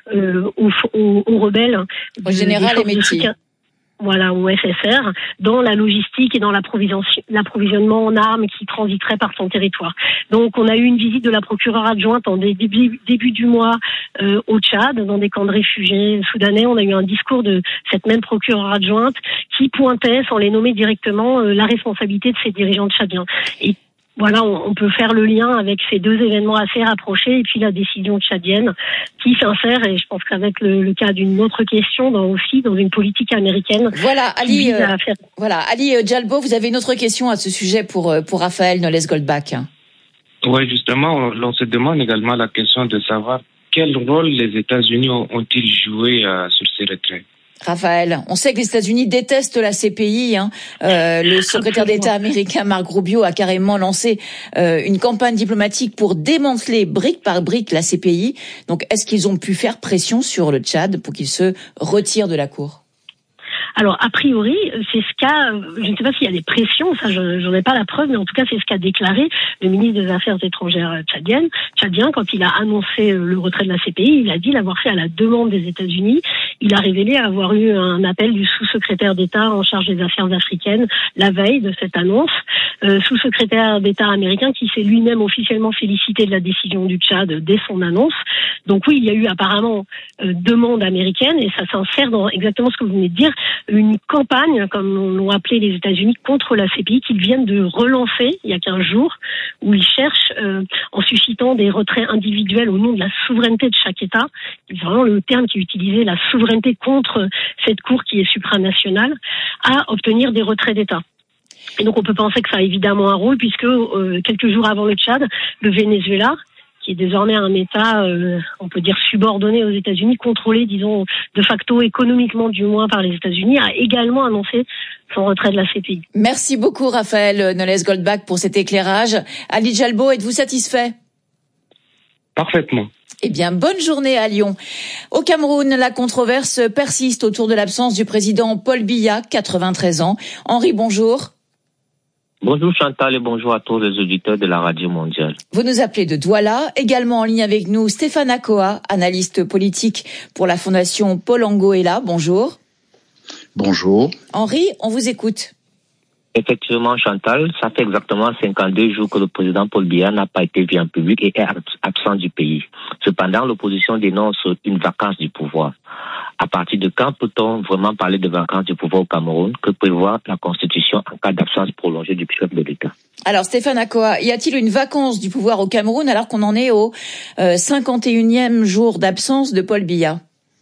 aux rebelles, au général Hemeti. Voilà, au FSR, dans la logistique et dans l'approvisionnement en armes qui transiterait par son territoire. Donc, on a eu une visite de la procureure adjointe en début du mois au Tchad, dans des camps de réfugiés soudanais. On a eu un discours de cette même procureure adjointe qui pointait, sans les nommer directement, la responsabilité de ces dirigeants tchadiens. Et voilà, on peut faire le lien avec ces deux événements assez rapprochés et puis la décision tchadienne qui s'insère, et je pense qu'avec le cas d'une autre question, aussi dans une politique américaine. Voilà, Ali Djalbo, vous avez une autre question à ce sujet pour Raphaël Knoles-Goldbach. Oui, justement, on se demande également la question de savoir quel rôle les États-Unis ont-ils joué sur ces retraits. Raphaël, on sait que les États-Unis détestent la CPI. Le secrétaire d'État américain Marco Rubio a carrément lancé une campagne diplomatique pour démanteler brique par brique la CPI. Donc, est-ce qu'ils ont pu faire pression sur le Tchad pour qu'il se retire de la Cour ? Alors, a priori, c'est ce qu'a, je ne sais pas s'il y a des pressions, ça j'en ai pas la preuve, mais en tout cas c'est ce qu'a déclaré le ministre des Affaires étrangères tchadien, quand il a annoncé le retrait de la CPI. Il a dit l'avoir fait à la demande des États-Unis. Il a révélé avoir eu un appel du sous-secrétaire d'État en charge des affaires africaines la veille de cette annonce, sous-secrétaire d'État américain qui s'est lui-même officiellement félicité de la décision du Tchad dès son annonce. Donc oui, il y a eu apparemment demande américaine, et ça s'insère dans exactement ce que vous venez de dire, une campagne, comme l'ont appelé les États-Unis, contre la CPI qu'ils viennent de relancer il y a 15 jours, où ils cherchent, en suscitant des retraits individuels au nom de la souveraineté de chaque État, c'est vraiment le terme qui est utilisé, la souveraineté contre cette Cour qui est supranationale, à obtenir des retraits d'État. Et donc on peut penser que ça a évidemment un rôle, puisque quelques jours avant le Tchad, le Venezuela, qui est désormais un État, on peut dire subordonné aux États-Unis, contrôlé, disons, de facto économiquement du moins par les États-Unis, a également annoncé son retrait de la CPI. Merci beaucoup Raphaël Knoles-Goldbach pour cet éclairage. Ali Djalbo, êtes-vous satisfait ? Parfaitement. Eh bien, bonne journée à Lyon. Au Cameroun, la controverse persiste autour de l'absence du président Paul Biya, 93 ans. Henri, bonjour. Bonjour Chantal et bonjour à tous les auditeurs de la Radio Mondiale. Vous nous appelez de Douala. Également en ligne avec nous, Stéphane Akoa, analyste politique pour la Fondation Paul Angoela. Bonjour. Bonjour. Henri, on vous écoute. Effectivement, Chantal, ça fait exactement 52 jours que le président Paul Biya n'a pas été vu en public et est absent du pays. Cependant, l'opposition dénonce une vacance du pouvoir. À partir de quand peut-on vraiment parler de vacance du pouvoir au Cameroun? Que prévoit la Constitution en cas d'absence prolongée du chef de l'État? Alors Stéphane Akoa, y a-t-il une vacance du pouvoir au Cameroun alors qu'on en est au 51e jour d'absence de Paul Biya?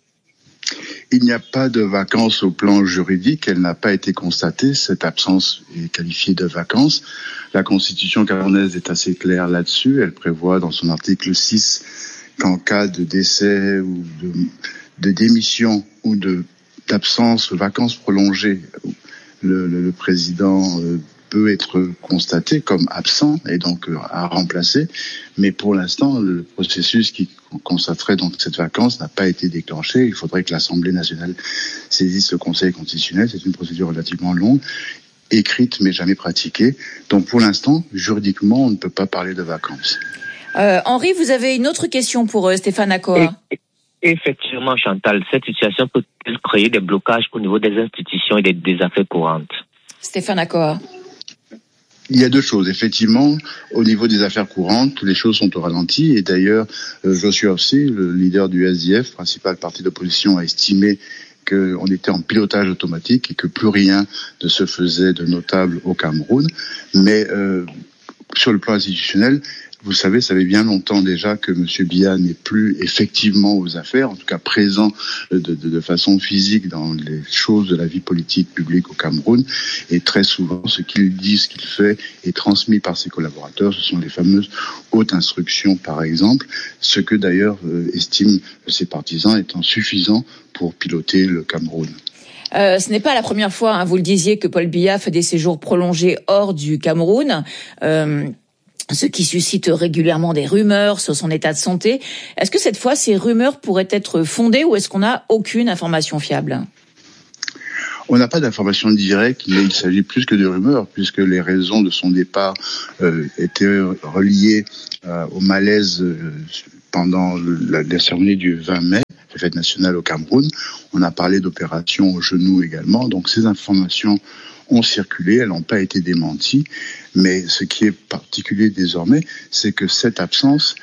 Il n'y a pas de vacance au plan juridique, elle n'a pas été constatée, cette absence est qualifiée de vacance. La Constitution camerounaise est assez claire là-dessus, elle prévoit dans son article 6 qu'en cas de décès ou de démission ou d'absence, vacances prolongées, le président peut être constaté comme absent et donc à remplacer. Mais pour l'instant, le processus qui constaterait donc cette vacance n'a pas été déclenché. Il faudrait que l'Assemblée nationale saisisse le Conseil constitutionnel. C'est une procédure relativement longue, écrite mais jamais pratiquée. Donc pour l'instant, juridiquement, on ne peut pas parler de vacances. Henri, vous avez une autre question pour Stéphane Akoa. Effectivement, Chantal, cette situation peut-elle créer des blocages au niveau des institutions et des affaires courantes? Stéphane Akoa. Il y a deux choses. Effectivement, au niveau des affaires courantes, les choses sont au ralenti. Et d'ailleurs, Joshua Hossey, le leader du SDF, principal parti d'opposition, a estimé qu'on était en pilotage automatique et que plus rien ne se faisait de notable au Cameroun. Mais sur le plan institutionnel, vous savez, ça fait bien longtemps déjà que M. Biya n'est plus effectivement aux affaires, en tout cas présent de façon physique dans les choses de la vie politique publique au Cameroun. Et très souvent, ce qu'il dit, ce qu'il fait est transmis par ses collaborateurs. Ce sont les fameuses hautes instructions, par exemple, ce que d'ailleurs estiment ses partisans étant suffisant pour piloter le Cameroun. Ce n'est pas la première fois, vous le disiez, que Paul Biya fait des séjours prolongés hors du Cameroun. Ce qui suscite régulièrement des rumeurs sur son état de santé. Est-ce que cette fois, ces rumeurs pourraient être fondées ou est-ce qu'on n'a aucune information fiable? On n'a pas d'informations directes, mais il s'agit plus que de rumeurs, puisque les raisons de son départ étaient reliées au malaise pendant la cérémonie du 20 mai, préfète nationale au Cameroun. On a parlé d'opération au genou également. Donc ces informations ont circulé, elles n'ont pas été démenties. Mais ce qui est particulier désormais, c'est que cette absence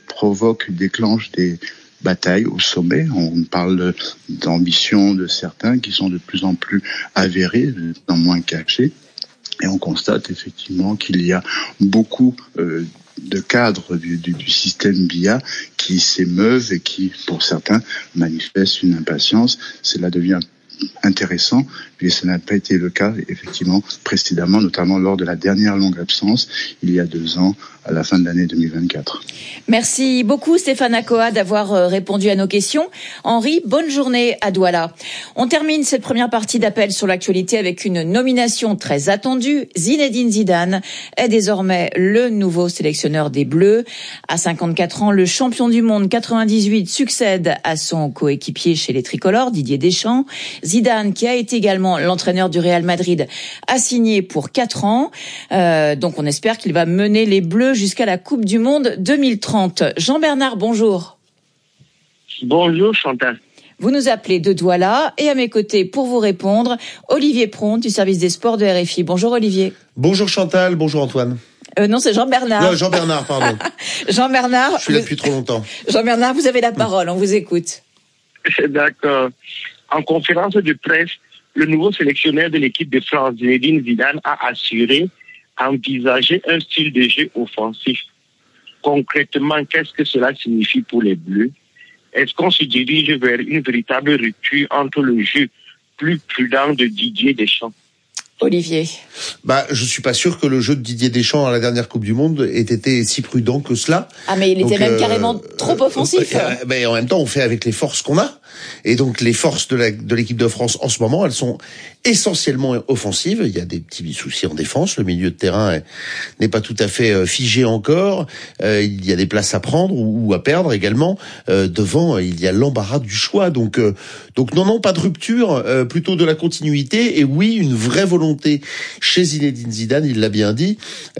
déclenche des bataille au sommet. On parle d'ambitions de certains qui sont de plus en plus avérées, de plus en moins cachées. Et on constate effectivement qu'il y a beaucoup de cadres du système BIA qui s'émeuvent et qui, pour certains, manifestent une impatience. Cela devient intéressant, mais ça n'a pas été le cas, effectivement, précédemment, notamment lors de la dernière longue absence, il y a 2 ans, à la fin de l'année 2024. Merci beaucoup Stéphane Akoa d'avoir répondu à nos questions. Henri, bonne journée à Douala. On termine cette première partie d'appel sur l'actualité avec une nomination très attendue. Zinedine Zidane est désormais le nouveau sélectionneur des Bleus. À 54 ans, le champion du monde 98 succède à son coéquipier chez les tricolores, Didier Deschamps. Zidane, qui a été également l'entraîneur du Real Madrid, a signé pour 4 ans. Donc on espère qu'il va mener les Bleus jusqu'à la Coupe du Monde 2030. Jean-Bernard, bonjour. Bonjour Chantal. Vous nous appelez de Douala et à mes côtés pour vous répondre, Olivier Pron du service des sports de RFI. Bonjour Olivier. Bonjour Chantal, bonjour Antoine. Non, c'est Jean-Bernard. Non, Jean-Bernard, pardon. Jean-Bernard. Je suis là depuis trop longtemps. Jean-Bernard, vous avez la parole, on vous écoute. D'accord. En conférence de presse, le nouveau sélectionneur de l'équipe de France, Zinedine Zidane, a assuré envisager un style de jeu offensif. Concrètement, qu'est-ce que cela signifie pour les Bleus? Est-ce qu'on se dirige vers une véritable rupture entre le jeu plus prudent de Didier Deschamps? Olivier. Je suis pas sûr que le jeu de Didier Deschamps à la dernière Coupe du Monde ait été si prudent que cela. Ah, mais il était même carrément trop offensif. Mais en même temps, on fait avec les forces qu'on a. Et donc, les forces de l'équipe de France en ce moment, elles sont essentiellement offensives. Il y a des petits soucis en défense. Le milieu de terrain n'est pas tout à fait figé encore. Il y a des places à prendre ou à perdre également. Devant, il y a l'embarras du choix. Donc non, pas de rupture, plutôt de la continuité. Et oui, une vraie volonté chez Zinedine Zidane, il l'a bien dit.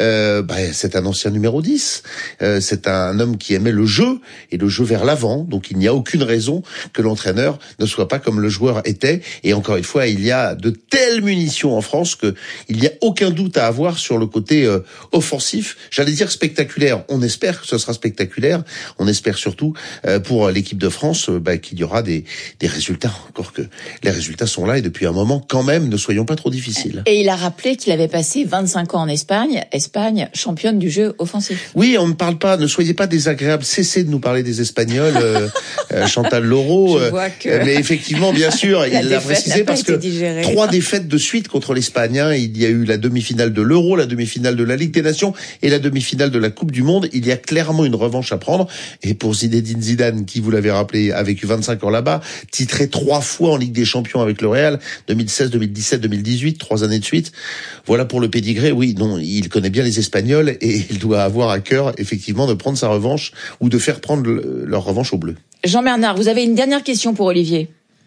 C'est un ancien numéro 10. C'est un homme qui aimait le jeu et le jeu vers l'avant. Donc il n'y a aucune raison que l'entraîneur ne soit pas comme le joueur était. Et encore une fois, il y a de telles munitions en France que il n'y a aucun doute à avoir sur le côté offensif. J'allais dire spectaculaire. On espère que ce sera spectaculaire. On espère surtout pour l'équipe de France qu'il y aura des résultats. Encore que les résultats sont là et depuis un moment quand même, ne soyons pas trop difficiles. Et il a rappelé qu'il avait passé 25 ans en Espagne, championne du jeu offensif. Oui, on ne parle pas, ne soyez pas désagréables, cessez de nous parler des Espagnols, Chantal Laurent. Mais effectivement, bien sûr, il l'a précisé parce que 3 défaites de suite contre l'Espagne. Il y a eu la demi-finale de l'Euro, la demi-finale de la Ligue des Nations et la demi-finale de la Coupe du Monde. Il y a clairement une revanche à prendre. Et pour Zinedine Zidane, qui vous l'avez rappelé, a vécu 25 ans là-bas, titré 3 fois en Ligue des Champions avec le Real, 2016, 2017, 2018, 3 années de suite. Voilà pour le pédigré. Oui, non, il connaît bien les Espagnols et il doit avoir à cœur, effectivement, de prendre sa revanche ou de faire prendre leur revanche aux Bleus. Jean-Bernard, vous avez une dernière question pour Olivier.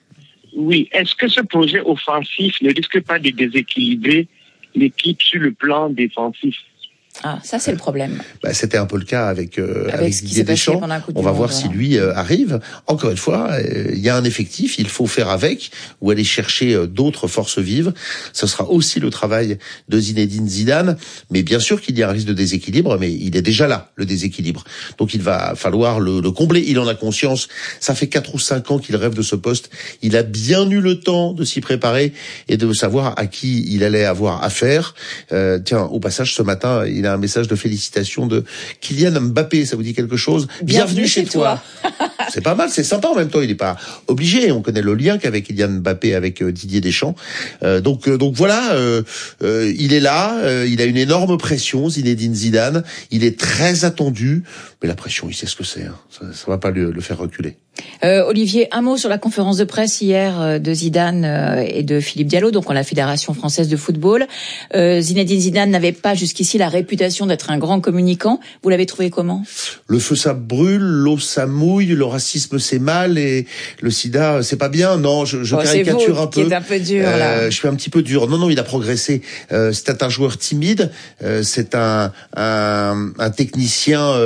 Oui, est-ce que ce projet offensif ne risque pas de déséquilibrer l'équipe sur le plan défensif? Ah, ça c'est le problème. C'était un peu le cas avec Didier Deschamps. On va voir si lui arrive. Encore une fois, il y a un effectif, il faut faire avec ou aller chercher d'autres forces vives. Ce sera aussi le travail de Zinedine Zidane. Mais bien sûr qu'il y a un risque de déséquilibre, mais il est déjà là, le déséquilibre. Donc il va falloir le combler. Il en a conscience. Ça fait 4 ou 5 ans qu'il rêve de ce poste. Il a bien eu le temps de s'y préparer et de savoir à qui il allait avoir affaire. Tiens, au passage, ce matin, il a un message de félicitations de Kylian Mbappé. Ça vous dit quelque chose? Bienvenue chez toi. C'est pas mal, c'est sympa en même temps. Il n'est pas obligé. On connaît le lien qu'avec Kylian Mbappé avec Didier Deschamps. Donc voilà, il est là. Il a une énorme pression, Zinedine Zidane. Il est très attendu. Mais la pression, il sait ce que c'est. Ça va pas le faire reculer. Olivier, un mot sur la conférence de presse hier de Zidane et de Philippe Diallo, donc en la Fédération française de football. Zinedine Zidane n'avait pas jusqu'ici la réputation d'être un grand communicant. Vous l'avez trouvé comment? Le feu ça brûle, l'eau ça mouille, le racisme c'est mal et le sida c'est pas bien. Non, je caricature un peu. C'est un peu dur là. Je suis un petit peu dur. Non, il a progressé. C'est un joueur timide. C'est un technicien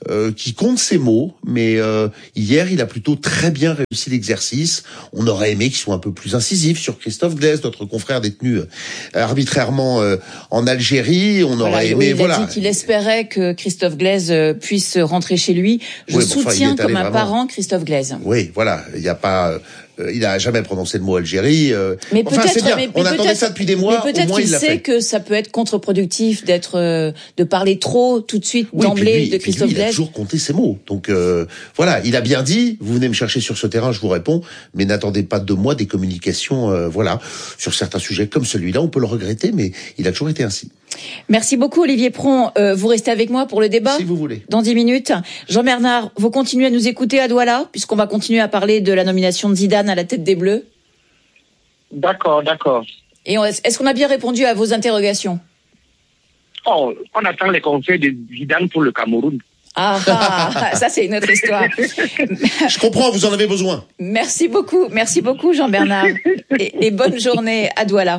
qui compte ses mots, mais hier, il a plutôt très bien réussi l'exercice. On aurait aimé qu'il soit un peu plus incisif sur Christophe Glaise, notre confrère détenu arbitrairement en Algérie. On aurait aimé, il a dit qu'il espérait que Christophe Glaise puisse rentrer chez lui. Je soutiens comme un parent Christophe Glaise. Oui, voilà, il n'y a pas... il n'a jamais prononcé le mot Algérie. Mais peut-être, c'est bien. On attendait ça depuis des mois. Mais peut-être qu'il sait que ça peut être contre-productif de parler trop tout de suite d'emblée de Christophe Glaise. Il a toujours compté ses mots. Donc voilà, il a bien dit. Vous venez me chercher sur ce terrain, je vous réponds. Mais n'attendez pas de moi des communications. Voilà, sur certains sujets comme celui-là, on peut le regretter, mais il a toujours été ainsi. Merci beaucoup Olivier Pron. Vous restez avec moi pour le débat. Si vous voulez. Dans 10 minutes. Jean-Bernard, vous continuez à nous écouter à Douala, puisqu'on va continuer à parler de la nomination de Zidane à la tête des Bleus. D'accord. Et est-ce qu'on a bien répondu à vos interrogations? On attend les conseils de Zidane pour le Cameroun. Ça c'est une autre histoire. Je comprends, vous en avez besoin. Merci beaucoup Jean-Bernard. et bonne journée à Douala.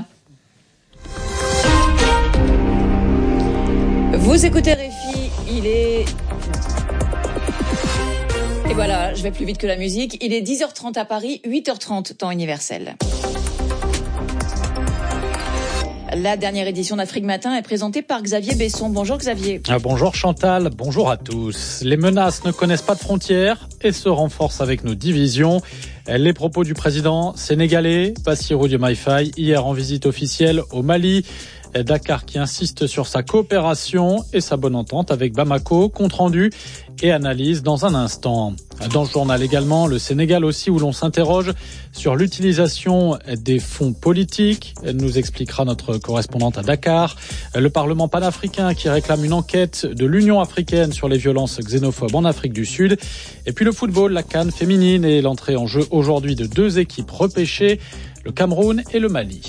Vous écoutez RFI, Et voilà, je vais plus vite que la musique. Il est 10h30 à Paris, 8h30 temps universel. La dernière édition d'Afrique Matin est présentée par Xavier Besson. Bonjour Xavier. Bonjour Chantal, bonjour à tous. Les menaces ne connaissent pas de frontières et se renforcent avec nos divisions. Les propos du président sénégalais Bassirou Diomaye Faye hier en visite officielle au Mali. Dakar qui insiste sur sa coopération et sa bonne entente avec Bamako, compte rendu et analyse dans un instant. Dans le journal également, le Sénégal aussi, où l'on s'interroge sur l'utilisation des fonds politiques. Elle nous expliquera notre correspondante à Dakar. Le Parlement panafricain qui réclame une enquête de l'Union africaine sur les violences xénophobes en Afrique du Sud. Et puis le football, la CAN féminine et l'entrée en jeu aujourd'hui de 2 équipes repêchées, le Cameroun et le Mali.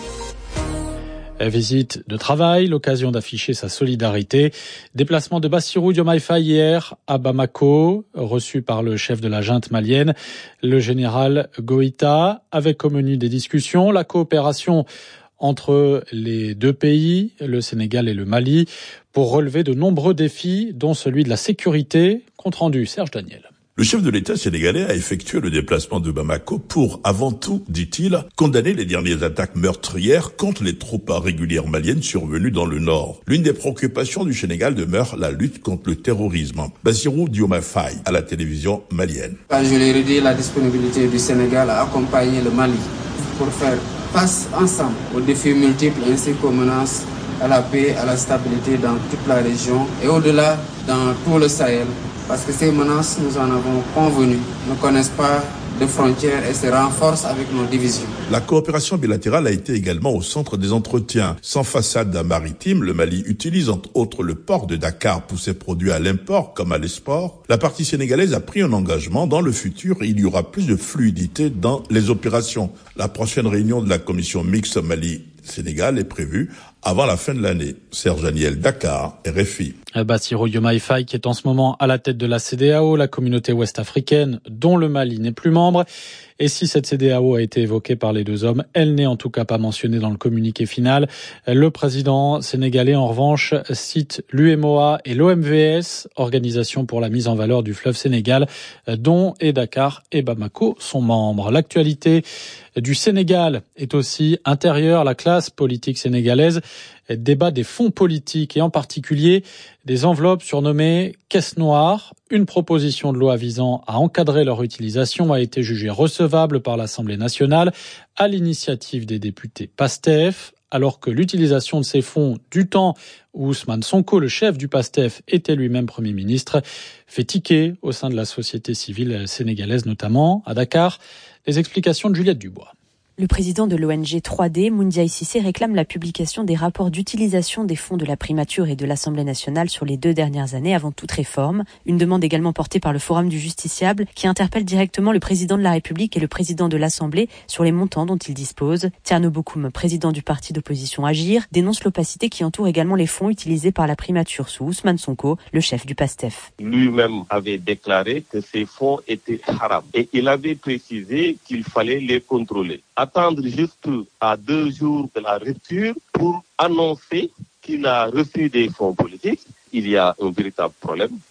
Visite de travail, l'occasion d'afficher sa solidarité. Déplacement de Bassirou Diomaye Faye hier à Bamako, reçu par le chef de la junte malienne, le général Goïta, avec comme menu des discussions la coopération entre les deux pays, le Sénégal et le Mali, pour relever de nombreux défis, dont celui de la sécurité. Compte rendu, Serge Daniel. Le chef de l'État sénégalais a effectué le déplacement de Bamako pour, avant tout, dit-il, condamner les dernières attaques meurtrières contre les troupes régulières maliennes survenues dans le nord. L'une des préoccupations du Sénégal demeure la lutte contre le terrorisme. Bassirou Diomaye Faye à la télévision malienne. Je l'ai redit, la disponibilité du Sénégal à accompagner le Mali pour faire face ensemble aux défis multiples ainsi qu'aux menaces à la paix, à la stabilité dans toute la région et au-delà dans tout le Sahel. Parce que ces menaces, nous en avons convenu, ne connaissent pas de frontières et se renforcent avec nos divisions. La coopération bilatérale a été également au centre des entretiens. Sans façade maritime, le Mali utilise entre autres le port de Dakar pour ses produits à l'import comme à l'export. La partie sénégalaise a pris un engagement. Dans le futur, il y aura plus de fluidité dans les opérations. La prochaine réunion de la commission mixte Mali-Sénégal est prévue avant la fin de l'année. Serge Daniel, Dakar, RFI. Bassirou Diomaye Faye qui est en ce moment à la tête de la CEDEAO, la communauté ouest-africaine dont le Mali n'est plus membre. Et si cette CEDEAO a été évoquée par les deux hommes, elle n'est en tout cas pas mentionnée dans le communiqué final. Le président sénégalais, en revanche, cite l'UMOA et l'OMVS, Organisation pour la mise en valeur du fleuve Sénégal, dont Dakar et Bamako sont membres. L'actualité du Sénégal est aussi intérieure. La classe politique sénégalaise débat des fonds politiques et en particulier des enveloppes surnommées caisses noires. Une proposition de loi visant à encadrer leur utilisation a été jugée recevable par l'Assemblée nationale à l'initiative des députés PASTEF, alors que l'utilisation de ces fonds du temps où Ousmane Sonko, le chef du PASTEF, était lui-même Premier ministre, fait tiquer au sein de la société civile sénégalaise, notamment à Dakar. Les explications de Juliette Dubois. Le président de l'ONG 3D, Moundiaye Cissé, réclame la publication des rapports d'utilisation des fonds de la primature et de l'Assemblée nationale sur les 2 dernières années avant toute réforme. Une demande également portée par le Forum du Justiciable qui interpelle directement le président de la République et le président de l'Assemblée sur les montants dont ils disposent. Tierno Bokoum, président du parti d'opposition Agir, dénonce l'opacité qui entoure également les fonds utilisés par la primature sous Ousmane Sonko, le chef du PASTEF. Lui-même avait déclaré que ces fonds étaient haram et il avait précisé qu'il fallait les contrôler. Attendre juste à 2 jours de la rupture pour annoncer qu'il a reçu des fonds politiques, il y a un véritable problème.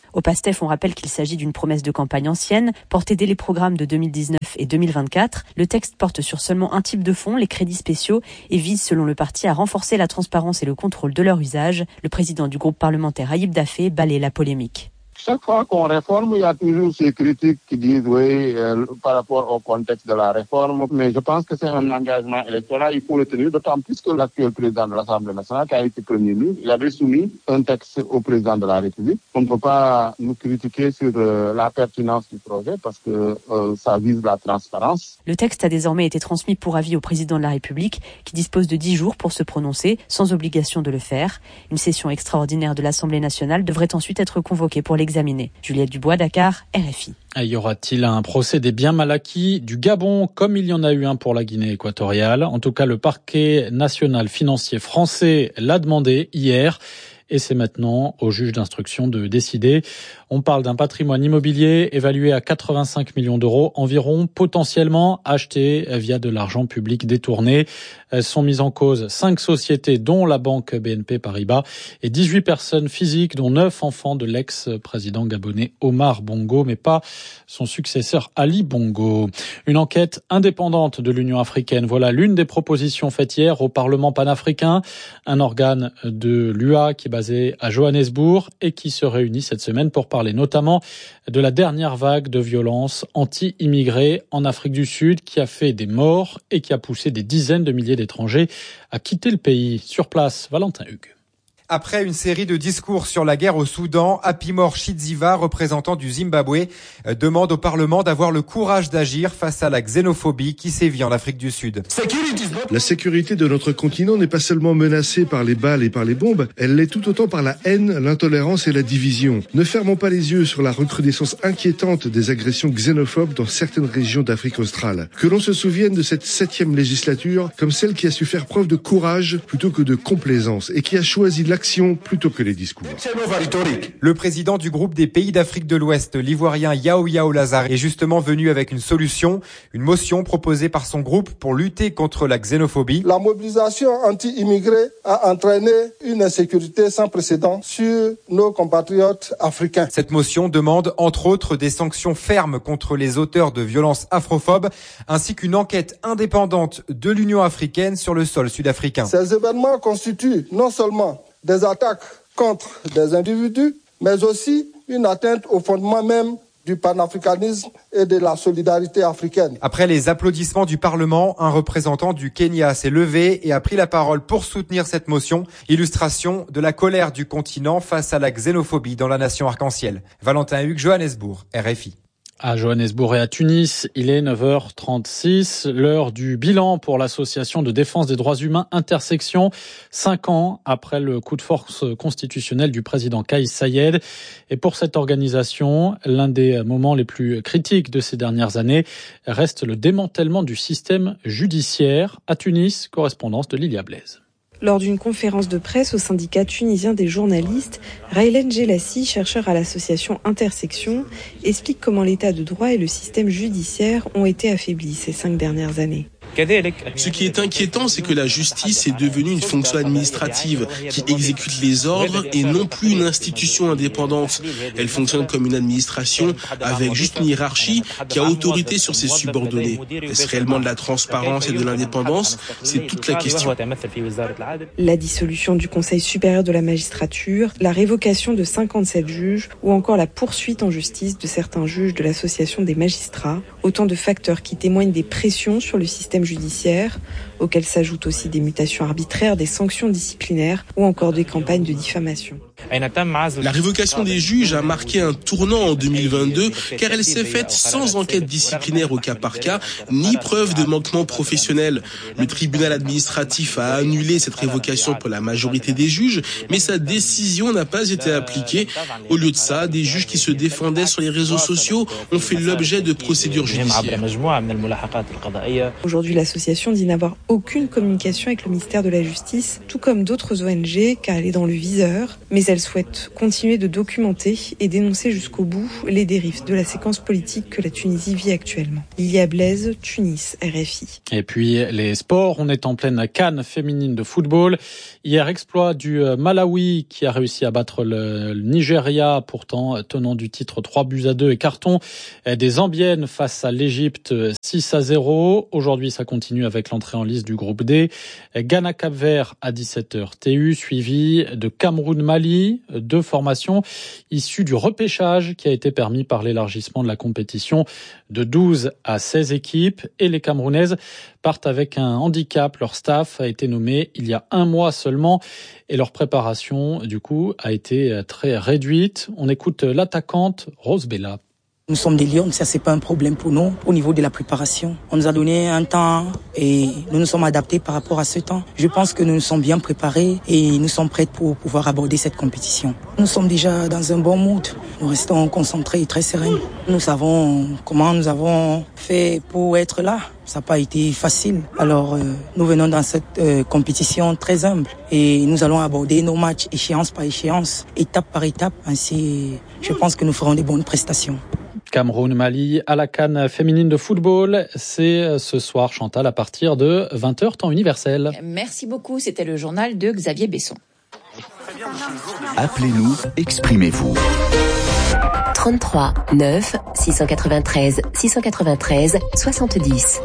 Au PASTEF, on rappelle qu'il s'agit d'une promesse de campagne ancienne, portée dès les programmes de 2019 et 2024. Le texte porte sur seulement un type de fonds, les crédits spéciaux, et vise, selon le parti, à renforcer la transparence et le contrôle de leur usage. Le président du groupe parlementaire Ayib Daffé balaie la polémique. Chaque fois qu'on réforme, il y a toujours ces critiques qui disent oui, par rapport au contexte de la réforme. Mais je pense que c'est un engagement électoral, il faut le tenir, d'autant plus que l'actuel président de l'Assemblée nationale, qui a été Premier ministre, il avait soumis un texte au président de la République. On ne peut pas nous critiquer sur la pertinence du projet parce que ça vise la transparence. Le texte a désormais été transmis pour avis au président de la République, qui dispose de 10 jours pour se prononcer, sans obligation de le faire. Une session extraordinaire de l'Assemblée nationale devrait ensuite être convoquée pour l'examiner. Juliette Dubois, Dakar, RFI. Y aura-t-il un procès des biens mal acquis du Gabon, comme il y en a eu un pour la Guinée équatoriale? En tout cas, le parquet national financier français l'a demandé hier. Et c'est maintenant au juge d'instruction de décider. On parle d'un patrimoine immobilier évalué à 85 millions d'euros environ, potentiellement acheté via de l'argent public détourné. Sont mises en cause 5 sociétés, dont la banque BNP Paribas, et 18 personnes physiques, dont 9 enfants de l'ex-président gabonais Omar Bongo, mais pas son successeur Ali Bongo. Une enquête indépendante de l'Union africaine. Voilà l'une des propositions faites hier au Parlement panafricain, un organe de l'UA qui est basé à Johannesburg et qui se réunit cette semaine pour parler notamment de la dernière vague de violences anti-immigrés en Afrique du Sud qui a fait des morts et qui a poussé des dizaines de milliers d'étrangers à quitter le pays. Sur place, Valentin Hugues. Après une série de discours sur la guerre au Soudan, Apimor Chidziva, représentant du Zimbabwe, demande au Parlement d'avoir le courage d'agir face à la xénophobie qui sévit en Afrique du Sud. La sécurité de notre continent n'est pas seulement menacée par les balles et par les bombes, elle l'est tout autant par la haine, l'intolérance et la division. Ne fermons pas les yeux sur la recrudescence inquiétante des agressions xénophobes dans certaines régions d'Afrique australe. Que l'on se souvienne de cette 7e législature comme celle qui a su faire preuve de courage plutôt que de complaisance et qui a choisi l'action plutôt que les discours. Le président du groupe des pays d'Afrique de l'Ouest, l'Ivoirien Yao Yao Lazare, est justement venu avec une solution, une motion proposée par son groupe pour lutter contre la xénophobie. La mobilisation anti-immigrés a entraîné une insécurité sans précédent sur nos compatriotes africains. Cette motion demande, entre autres, des sanctions fermes contre les auteurs de violences afrophobes, ainsi qu'une enquête indépendante de l'Union africaine sur le sol sud-africain. Ces événements constituent non seulement des attaques contre des individus, mais aussi une atteinte au fondement même du panafricanisme et de la solidarité africaine. Après les applaudissements du Parlement, un représentant du Kenya s'est levé et a pris la parole pour soutenir cette motion, illustration de la colère du continent face à la xénophobie dans la nation arc-en-ciel. Valentin Hugues, Johannesburg, RFI. À Johannesburg et à Tunis, il est 9h36, l'heure du bilan pour l'association de défense des droits humains Intersection, 5 ans après le coup de force constitutionnel du président Kais Saied. Et pour cette organisation, l'un des moments les plus critiques de ces dernières années reste le démantèlement du système judiciaire. À Tunis, correspondance de Lilia Blaise. Lors d'une conférence de presse au syndicat tunisien des journalistes, Raylen Gelassi, chercheur à l'association Intersection, explique comment l'état de droit et le système judiciaire ont été affaiblis ces 5 dernières années. Ce qui est inquiétant, c'est que la justice est devenue une fonction administrative qui exécute les ordres et non plus une institution indépendante. Elle fonctionne comme une administration avec juste une hiérarchie qui a autorité sur ses subordonnés. Est-ce réellement de la transparence et de l'indépendance? C'est toute la question. La dissolution du Conseil supérieur de la magistrature, la révocation de 57 juges ou encore la poursuite en justice de certains juges de l'association des magistrats, autant de facteurs qui témoignent des pressions sur le système judiciaire, auxquelles s'ajoutent aussi des mutations arbitraires, des sanctions disciplinaires ou encore des campagnes de diffamation. La révocation des juges a marqué un tournant en 2022 car elle s'est faite sans enquête disciplinaire au cas par cas, ni preuve de manquement professionnel. Le tribunal administratif a annulé cette révocation pour la majorité des juges, mais sa décision n'a pas été appliquée. Au lieu de ça, des juges qui se défendaient sur les réseaux sociaux ont fait l'objet de procédures judiciaires. Aujourd'hui, l'association dit n'avoir aucune communication avec le ministère de la Justice, tout comme d'autres ONG, car elle est dans le viseur. Mais elle souhaite continuer de documenter et dénoncer jusqu'au bout les dérives de la séquence politique que la Tunisie vit actuellement. Lilia Blaise, Tunis, RFI. Et puis les sports, on est en pleine CAN féminine de football. Hier, exploit du Malawi qui a réussi à battre le Nigeria, pourtant tenant du titre 3-2 et carton des Zambiennes face à l'Égypte 6-0. Aujourd'hui, ça continue avec l'entrée en liste du groupe D. Ghana-Cap-Vert à 17h TU, suivi de Cameroun-Mali, 2 formations issues du repêchage qui a été permis par l'élargissement de la compétition de 12 à 16 équipes. Et les Camerounaises partent avec un handicap. Leur staff a été nommé il y a 1 mois seulement et leur préparation, du coup, a été très réduite. On écoute l'attaquante Rose Bella. Nous sommes des lions, ça c'est pas un problème pour nous au niveau de la préparation. On nous a donné un temps et nous nous sommes adaptés par rapport à ce temps. Je pense que nous nous sommes bien préparés et nous sommes prêts pour pouvoir aborder cette compétition. Nous sommes déjà dans un bon mood. Nous restons concentrés et très sereins. Nous savons comment nous avons fait pour être là. Ça n'a pas été facile. Alors, nous venons dans cette compétition très humble et nous allons aborder nos matchs échéance par échéance, étape par étape. Ainsi, je pense que nous ferons des bonnes prestations. Cameroun-Mali à la CAN féminine de football. C'est ce soir, Chantal, à partir de 20h, temps universel. Merci beaucoup. C'était le journal de Xavier Besson. Appelez-nous, exprimez-vous. 33 9 693 693 70.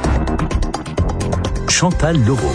Chantal Leroux.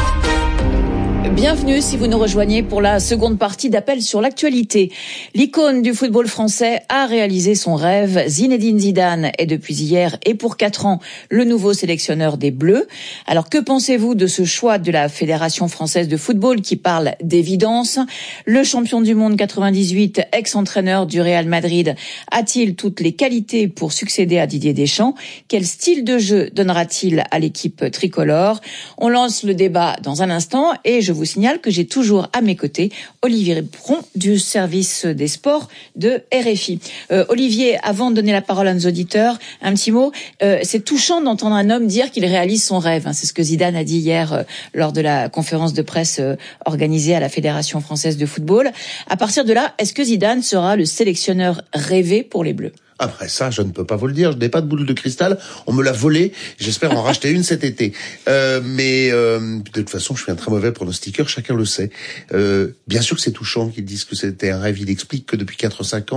Bienvenue si vous nous rejoignez pour la seconde partie d'Appel sur l'actualité. L'icône du football français a réalisé son rêve. Zinedine Zidane est depuis hier et pour 4 ans le nouveau sélectionneur des Bleus. Alors que pensez-vous de ce choix de la Fédération française de football qui parle d'évidence? Le champion du monde 98, ex-entraîneur du Real Madrid, a-t-il toutes les qualités pour succéder à Didier Deschamps? Quel style de jeu donnera-t-il à l'équipe tricolore? On lance le débat dans un instant et je vous signale que j'ai toujours à mes côtés Olivier Pron du service des sports de RFI. Olivier, avant de donner la parole à nos auditeurs, un petit mot. C'est touchant d'entendre un homme dire qu'il réalise son rêve. C'est ce que Zidane a dit hier lors de la conférence de presse organisée à la Fédération française de football. À partir de là, est-ce que Zidane sera le sélectionneur rêvé pour les Bleus? Après ça, je ne peux pas vous le dire. Je n'ai pas de boule de cristal. On me l'a volée. J'espère en racheter une cet été. Mais de toute façon, je suis un très mauvais pronostiqueur. Chacun le sait. Bien sûr que c'est touchant qu'ils disent que c'était un rêve. Il explique que depuis 4-5 ans,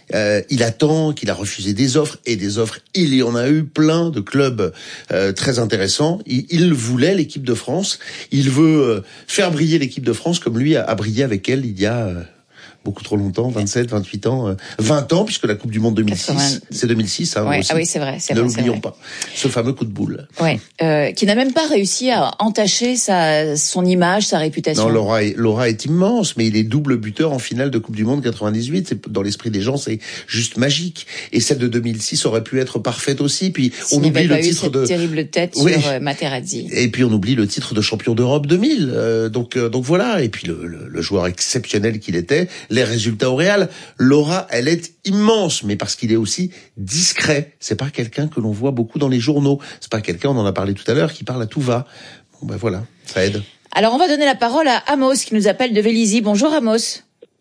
il attend, qu'il a refusé des offres. Et des offres, il y en a eu plein de clubs très intéressants. Il voulait l'équipe de France. Il veut faire briller l'équipe de France comme lui a brillé avec elle il y a... beaucoup trop longtemps, 27, 28 ans, 20 ans, puisque la Coupe du Monde 2006, 80... c'est 2006, hein, ouais, aussi. Ah oui, c'est vrai, ne l'oublions pas. Ce fameux coup de boule. Ouais, qui n'a même pas réussi à entacher son image, sa réputation. Non, Laura est immense, mais il est double buteur en finale de Coupe du Monde 98. C'est, dans l'esprit des gens, c'est juste magique. Et celle de 2006 aurait pu être parfaite aussi. Puis on oublie le titre de terrible tête sur Materazzi. Et puis on oublie le titre de champion d'Europe 2000. Donc voilà. Et puis le joueur exceptionnel qu'il était. Les résultats au Real. Laura, elle est immense, mais parce qu'il est aussi discret. C'est pas quelqu'un que l'on voit beaucoup dans les journaux. C'est pas quelqu'un, on en a parlé tout à l'heure, qui parle à tout va. Bon voilà, ça aide. Alors on va donner la parole à Amos qui nous appelle de Vélizy. Bonjour Amos.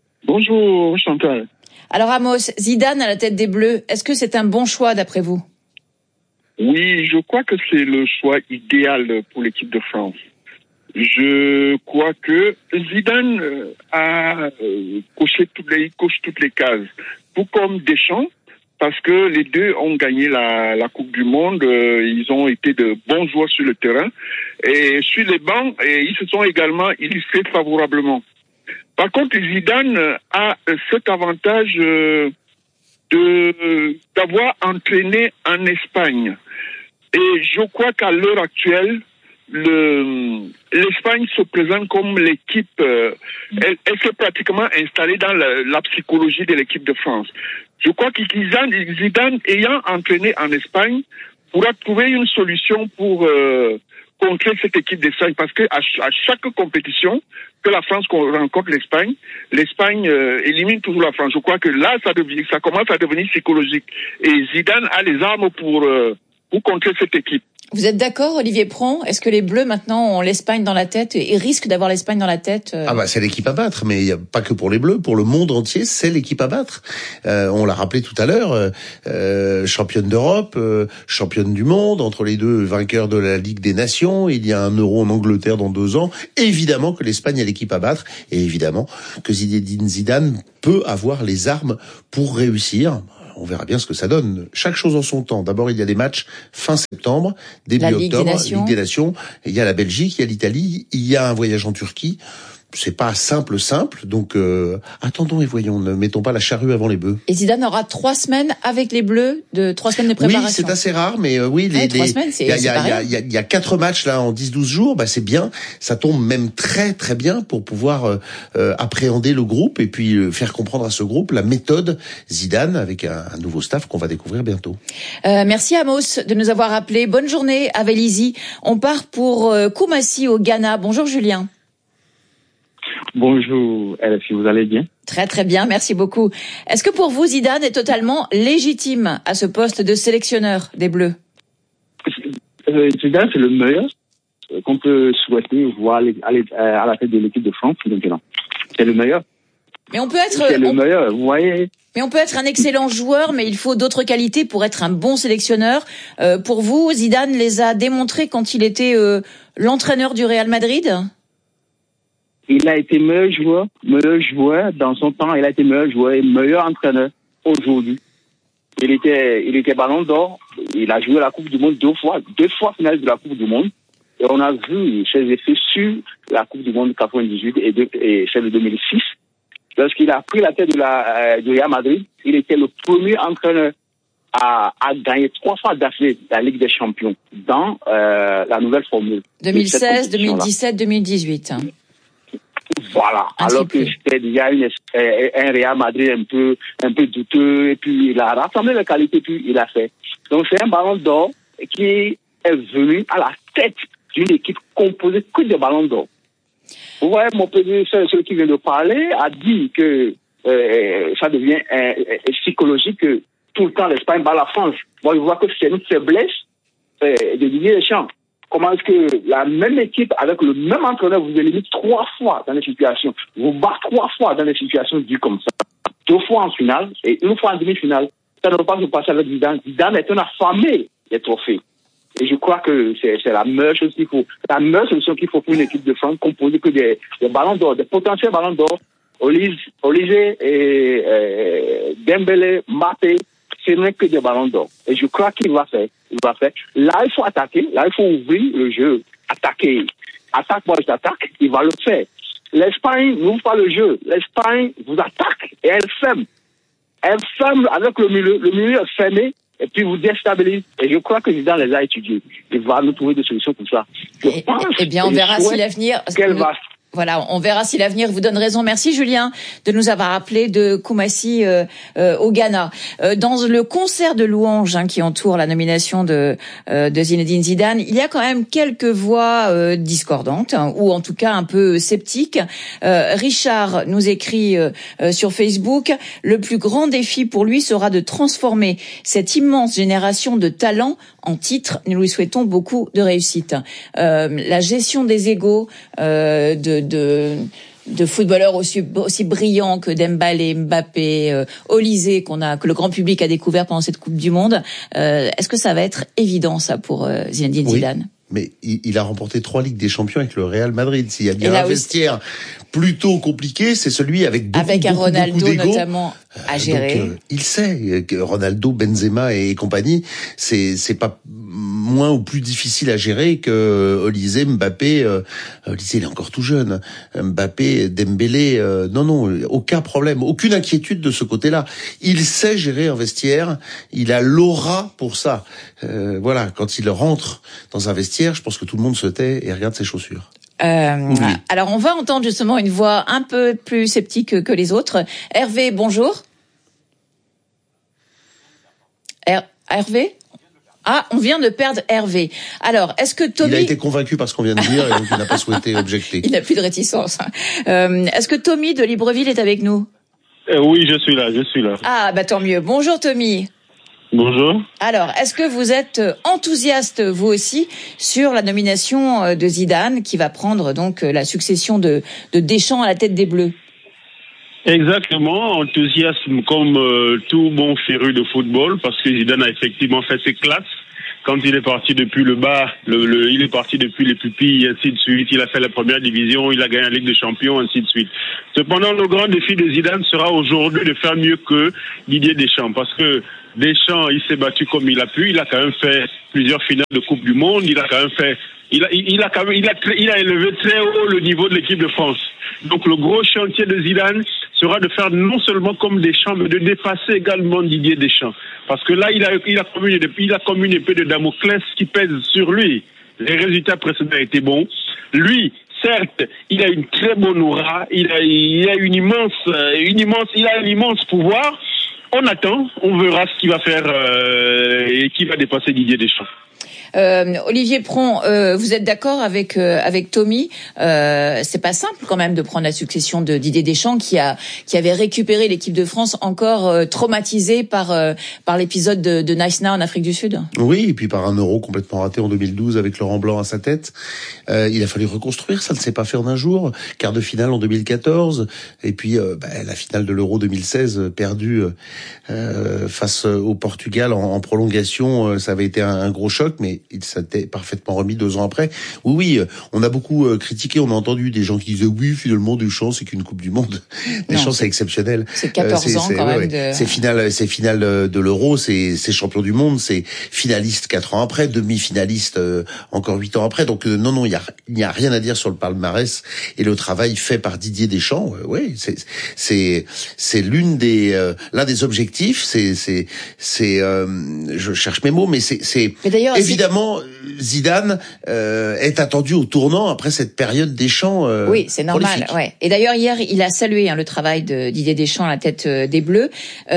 Bonjour Chantal. Alors Amos, Zidane à la tête des Bleus, est-ce que c'est un bon choix d'après vous? Oui, je crois que c'est le choix idéal pour l'équipe de France. Je crois que Zidane a coche toutes les cases, tout comme Deschamps, parce que les deux ont gagné la Coupe du Monde. Ils ont été de bons joueurs sur le terrain et sur les bancs, et ils se sont également illustrés favorablement. Par contre, Zidane a cet avantage d'avoir entraîné en Espagne, et je crois qu'à l'heure actuelle, l'Espagne se présente comme l'équipe, elle s'est pratiquement installée dans la psychologie de l'équipe de France. Je crois que Zidane, ayant entraîné en Espagne, pourra trouver une solution pour contrer cette équipe d'Espagne, parce que à chaque compétition que la France rencontre l'Espagne élimine toujours la France. Je crois que là, ça commence à devenir psychologique. Et Zidane a les armes pour pour contrer cette équipe. Vous êtes d'accord, Olivier Pron? Est-ce que les Bleus maintenant ont l'Espagne dans la tête et risquent d'avoir l'Espagne dans la tête? Ah bah c'est l'équipe à battre, mais il y a pas que pour les Bleus, pour le monde entier, c'est l'équipe à battre. On l'a rappelé tout à l'heure, championne d'Europe, championne du monde, entre les deux vainqueurs de la Ligue des Nations. Il y a un Euro en Angleterre dans 2 ans. Évidemment que l'Espagne est l'équipe à battre, et évidemment que Zinedine Zidane peut avoir les armes pour réussir. On verra bien ce que ça donne. Chaque chose en son temps. D'abord, il y a des matchs fin septembre, début octobre, Ligue des Nations. Il y a la Belgique, il y a l'Italie, il y a un voyage en Turquie. C'est pas simple. Donc, attendons et voyons. Ne mettons pas la charrue avant les bœufs. Et Zidane aura 3 semaines avec les Bleus, 3 semaines de préparation. Oui, c'est assez rare, mais oui, 3 semaines, c'est pareil. Il y a 4 matchs là en 10-12 jours. Bah, c'est bien. Ça tombe même très très bien pour pouvoir appréhender le groupe et puis faire comprendre à ce groupe la méthode Zidane avec un nouveau staff qu'on va découvrir bientôt. Merci Amos de nous avoir appelé. Bonne journée à Vélizy. On part pour Koumassi au Ghana. Bonjour Julien. Bonjour, LFI, vous allez bien? Très très bien, merci beaucoup. Est-ce que pour vous, Zidane est totalement légitime à ce poste de sélectionneur des Bleus? Zidane, c'est le meilleur qu'on peut souhaiter voir aller à la tête de l'équipe de France maintenant. C'est le meilleur. Mais on peut être... C'est le meilleur, vous voyez. Mais on peut être un excellent joueur, mais il faut d'autres qualités pour être un bon sélectionneur. Pour vous, Zidane les a démontrés quand il était l'entraîneur du Real Madrid? Il a été meilleur joueur dans son temps. Il a été meilleur joueur et meilleur entraîneur aujourd'hui. Il était Ballon d'Or. Il a joué la Coupe du Monde 2 fois finale de la Coupe du Monde. Et on a vu ses effets sur la Coupe du Monde 98 et celle de 2006. Lorsqu'il a pris la tête du Real Madrid, il était le premier entraîneur à gagner 3 fois d'affilée la Ligue des Champions dans la nouvelle formule. 2016, 2017, 2018. Voilà. Alors que c'était déjà un Real Madrid un peu douteux, et puis il a rassemblé les qualités, puis il a fait. Donc c'est un Ballon d'Or qui est venu à la tête d'une équipe composée que de Ballons d'Or. Vous voyez, mon prédécesseur, celui qui vient de parler, a dit que ça devient psychologique que tout le temps l'Espagne bat la France. Moi, je vois que c'est une faiblesse de Didier Deschamps. Comment est-ce que la même équipe avec le même entraîneur vous élimine 3 fois dans des situations, vous bat 3 fois dans des situations dues comme ça, 2 fois en finale et 1 fois en demi-finale. Ça ne peut pas se passer avec Zidane. Zidane est un affamé des trophées. Et je crois que c'est la meilleure chose qu'il faut, la meilleure solution qu'il faut pour une équipe de France composée que des ballons d'or, des potentiels ballons d'or, Olise et Dembélé, Mbappé. Ce n'est que des ballons d'or. Et je crois qu'il va faire. Là, il faut attaquer. Là, il faut ouvrir le jeu. Attaquer. Attaque, moi, je t'attaque. Il va le faire. L'Espagne n'ouvre pas le jeu. L'Espagne vous attaque et elle ferme. Elle ferme avec le milieu. Le milieu est fermé et puis vous déstabilise. Et je crois que Zidane les a étudiés. Il va nous trouver des solutions pour ça. Eh bien, on verra si l'avenir... Voilà, on verra si l'avenir vous donne raison. Merci Julien de nous avoir appelé de Koumassi au Ghana. Dans le concert de louanges qui entoure la nomination de Zinedine Zidane, il y a quand même quelques voix discordantes ou en tout cas un peu sceptiques. Richard nous écrit sur Facebook, le plus grand défi pour lui sera de transformer cette immense génération de talents en titres. Nous lui souhaitons beaucoup de réussite. La gestion des égos de footballeurs aussi brillants que Dembélé, Mbappé, Olise que le grand public a découvert pendant cette Coupe du Monde. Est-ce que ça va être évident ça pour Zinedine Zidane? Mais il a remporté 3 Ligues des Champions avec le Real Madrid. S'il y a bien un vestiaire plutôt compliqué, c'est celui avec beaucoup Ronaldo d'ego. Notamment à gérer. Donc, il sait que Ronaldo, Benzema et compagnie, c'est pas moins ou plus difficile à gérer que Olise, Mbappé. Olise, il est encore tout jeune. Mbappé, Dembélé, non, aucun problème, aucune inquiétude de ce côté-là. Il sait gérer un vestiaire. Il a l'aura pour ça. Voilà, quand il rentre dans un vestiaire, je pense que tout le monde se tait et regarde ses chaussures. Alors on va entendre justement une voix un peu plus sceptique que les autres. Hervé, bonjour. Hervé? Ah, on vient de perdre Hervé. Alors, est-ce que Tommy... Il a été convaincu par ce qu'on vient de dire et donc il n'a pas souhaité objecter. Il n'a plus de réticence. Est-ce que Tommy de Libreville est avec nous? Oui, je suis là. Ah, bah tant mieux. Bonjour Tommy. Bonjour. Alors, est-ce que vous êtes enthousiaste, vous aussi, sur la nomination de Zidane, qui va prendre donc la succession de Deschamps à la tête des Bleus? Exactement, enthousiasme comme tout bon féru de football, parce que Zidane a effectivement fait ses classes. Quand il est parti depuis le bas, il est parti depuis les pupilles, ainsi de suite. Il a fait la première division, il a gagné la Ligue des Champions, ainsi de suite. Cependant, le grand défi de Zidane sera aujourd'hui de faire mieux que Didier Deschamps, parce que Deschamps, il s'est battu comme il a pu. Il a quand même fait plusieurs finales de Coupe du Monde. Il a élevé très haut le niveau de l'équipe de France. Donc le gros chantier de Zidane sera de faire non seulement comme Deschamps, mais de dépasser également Didier Deschamps. Parce que là, il a comme une épée de Damoclès qui pèse sur lui. Les résultats précédents étaient bons. Lui, certes, il a une très bonne aura. Il a un immense pouvoir. On attend, on verra ce qu'il va faire et qui va dépasser Didier Deschamps. Olivier Pron, vous êtes d'accord avec Tommy? C'est pas simple quand même de prendre la succession de Didier Deschamps qui avait récupéré l'équipe de France encore traumatisée par l'épisode de Nice Now en Afrique du Sud. Oui, et puis par un Euro complètement raté en 2012 avec Laurent Blanc à sa tête. Il a fallu reconstruire, ça ne s'est pas fait en un jour. Quart de finale en 2014, et puis la finale de l'Euro 2016 perdue face au Portugal en prolongation. Ça avait été un gros choc, mais il s'était parfaitement remis 2 ans après. Oui, on a beaucoup critiqué, on a entendu des gens qui disaient oui, finalement Deschamps c'est qu'une Coupe du Monde. Deschamps c'est exceptionnel. C'est 14 ans quand même. C'est finale de l'Euro, c'est champion du monde, c'est finaliste 4 ans après, demi-finaliste encore 8 ans après. Donc non, il y a rien à dire sur le palmarès et le travail fait par Didier Deschamps. C'est l'un des objectifs. Je cherche mes mots, mais c'est évidemment. Zidane est attendu au tournant après cette période Deschamps. Oui, c'est normal. Ouais. Et d'ailleurs hier, il a salué le travail de Didier Deschamps à la tête des Bleus.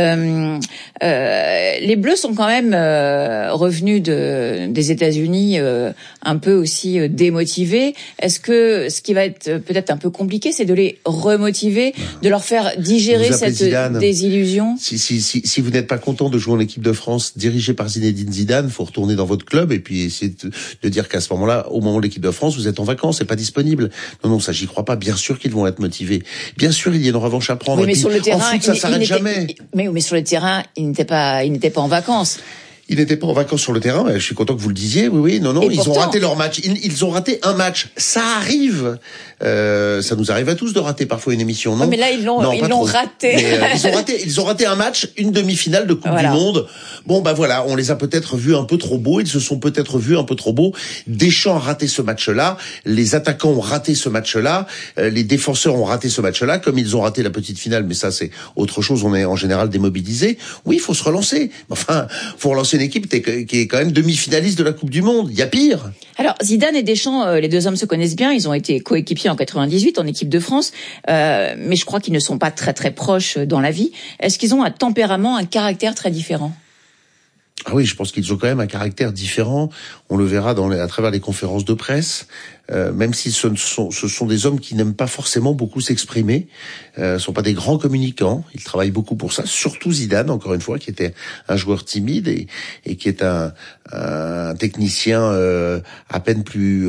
Les Bleus sont quand même revenus des États-Unis un peu aussi démotivés. Est-ce que ce qui va être peut-être un peu compliqué, c'est de les remotiver, de leur faire digérer cette désillusion? Si vous n'êtes pas content de jouer en équipe de France dirigée par Zinedine Zidane, faut retourner dans votre club et puis essayer de dire qu'à ce moment-là, au moment de l'équipe de France, vous êtes en vacances, c'est pas disponible. Non, ça j'y crois pas. Bien sûr qu'ils vont être motivés. Bien sûr, il y a une revanche à prendre. Oui, mais sur le terrain, en foot, ça s'arrête jamais. Mais sur le terrain, il n'était pas en vacances. Ils n'étaient pas en vacances sur le terrain. Je suis content que vous le disiez. Oui. Non. Ils ont raté leur match. Ils ont raté un match. Ça arrive. Ça nous arrive à tous de rater parfois une émission, non? Mais là, ils l'ont raté. Mais, ils ont raté un match, une demi-finale de Coupe du Monde. Bon, voilà. On les a peut-être vus un peu trop beaux. Ils se sont peut-être vus un peu trop beaux. Deschamps a raté ce match-là. Les attaquants ont raté ce match-là. Les défenseurs ont raté ce match-là. Comme ils ont raté la petite finale. Mais ça, c'est autre chose. On est en général démobilisés. Oui, il faut se relancer. Enfin, faut relancer une équipe qui est quand même demi-finaliste de la Coupe du Monde. Il y a pire. Alors, Zidane et Deschamps, les deux hommes se connaissent bien. Ils ont été coéquipiers en 98 en équipe de France. Mais je crois qu'ils ne sont pas très très proches dans la vie. Est-ce qu'ils ont un tempérament, un caractère très différent? Ah oui, je pense qu'ils ont quand même un caractère différent. On le verra à travers les conférences de presse. Même si ce sont des hommes qui n'aiment pas forcément beaucoup s'exprimer, sont pas des grands communicants. Ils travaillent beaucoup pour ça. Surtout Zidane, encore une fois, qui était un joueur timide et qui est un technicien à peine plus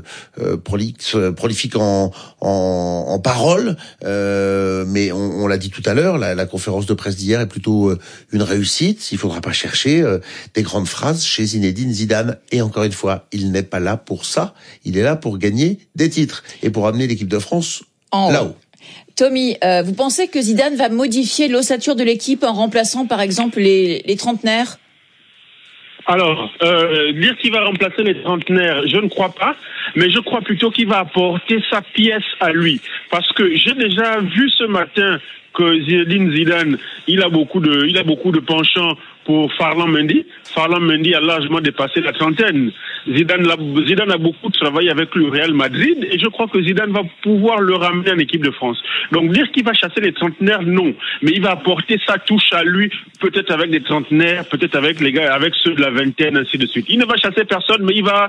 prolifique en paroles. Mais on l'a dit tout à l'heure, la conférence de presse d'hier est plutôt une réussite. Il faudra pas chercher des grandes phrases chez Zinedine Zidane. Et encore une fois, il n'est pas là pour ça. Il est là pour gagner des titres et pour amener l'équipe de France là-haut. Tommy, vous pensez que Zidane va modifier l'ossature de l'équipe en remplaçant par exemple les trentenaires? Alors, dire qu'il va remplacer les trentenaires, je ne crois pas, mais je crois plutôt qu'il va apporter sa pièce à lui. Parce que j'ai déjà vu ce matin que Zinedine Zidane, il a beaucoup de penchant pour Ferland Mendy. Ferland Mendy a largement dépassé la trentaine. Zidane a beaucoup travaillé avec le Real Madrid et je crois que Zidane va pouvoir le ramener en équipe de France. Donc dire qu'il va chasser les trentenaires, non. Mais il va apporter sa touche à lui, peut-être avec des trentenaires, peut-être avec les gars, avec ceux de la vingtaine, ainsi de suite. Il ne va chasser personne, mais il va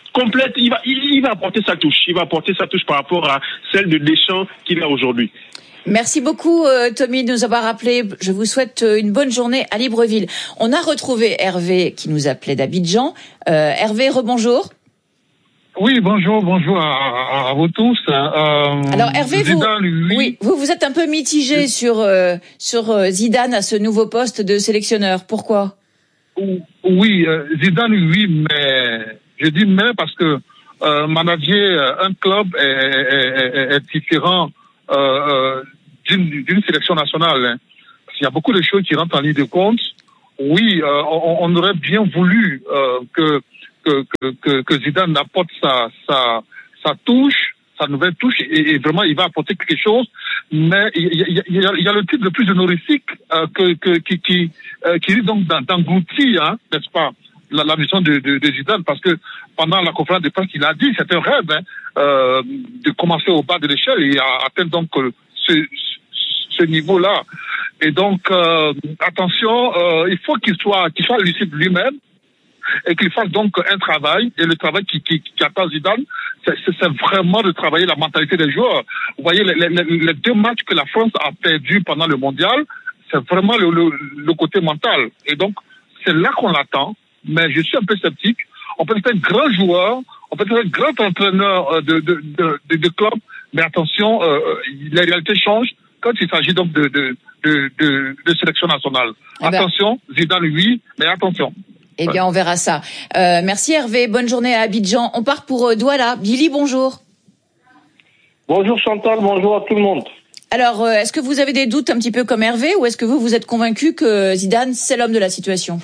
complète, il va apporter sa touche. Il va apporter sa touche par rapport à celle de Deschamps qu'il a aujourd'hui. Merci beaucoup, Tommy, de nous avoir appelé. Je vous souhaite une bonne journée à Libreville. On a retrouvé Hervé qui nous appelait d'Abidjan. Hervé, rebonjour. Oui, bonjour à vous tous. Alors Hervé, vous êtes un peu mitigé sur Zidane à ce nouveau poste de sélectionneur. Pourquoi? Oui, Zidane, oui, mais je dis mais parce que manager un club est différent d'une sélection nationale. Hein. Il y a beaucoup de choses qui rentrent en ligne de compte. Oui, on aurait bien voulu que Zidane apporte sa touche, sa nouvelle touche, et vraiment il va apporter quelque chose. Mais il y a le titre le plus honorifique qui est donc d'engloutir, hein, n'est-ce pas, la mission de Zidane, parce que pendant la conférence de presse, il a dit, c'est un rêve, hein, de commencer au bas de l'échelle et atteindre donc ce niveau-là. Et donc attention, il faut qu'il soit lucide lui-même et qu'il fasse donc un travail, et le travail qui attend Zidane, c'est vraiment de travailler la mentalité des joueurs. Vous voyez, les 2 matchs que la France a perdus pendant le mondial, c'est vraiment le côté mental. Et donc, c'est là qu'on l'attend, mais je suis un peu sceptique. On peut être un grand joueur, on peut être un grand entraîneur de club, mais attention, les réalités changent quand il s'agit donc de sélection nationale. Attention, Zidane, oui, mais attention. Eh bien, on verra ça. Merci Hervé, bonne journée à Abidjan. On part pour Douala. Billy, bonjour. Bonjour Chantal, bonjour à tout le monde. Alors, est-ce que vous avez des doutes un petit peu comme Hervé, ou est-ce que vous êtes convaincu que Zidane, c'est l'homme de la situation?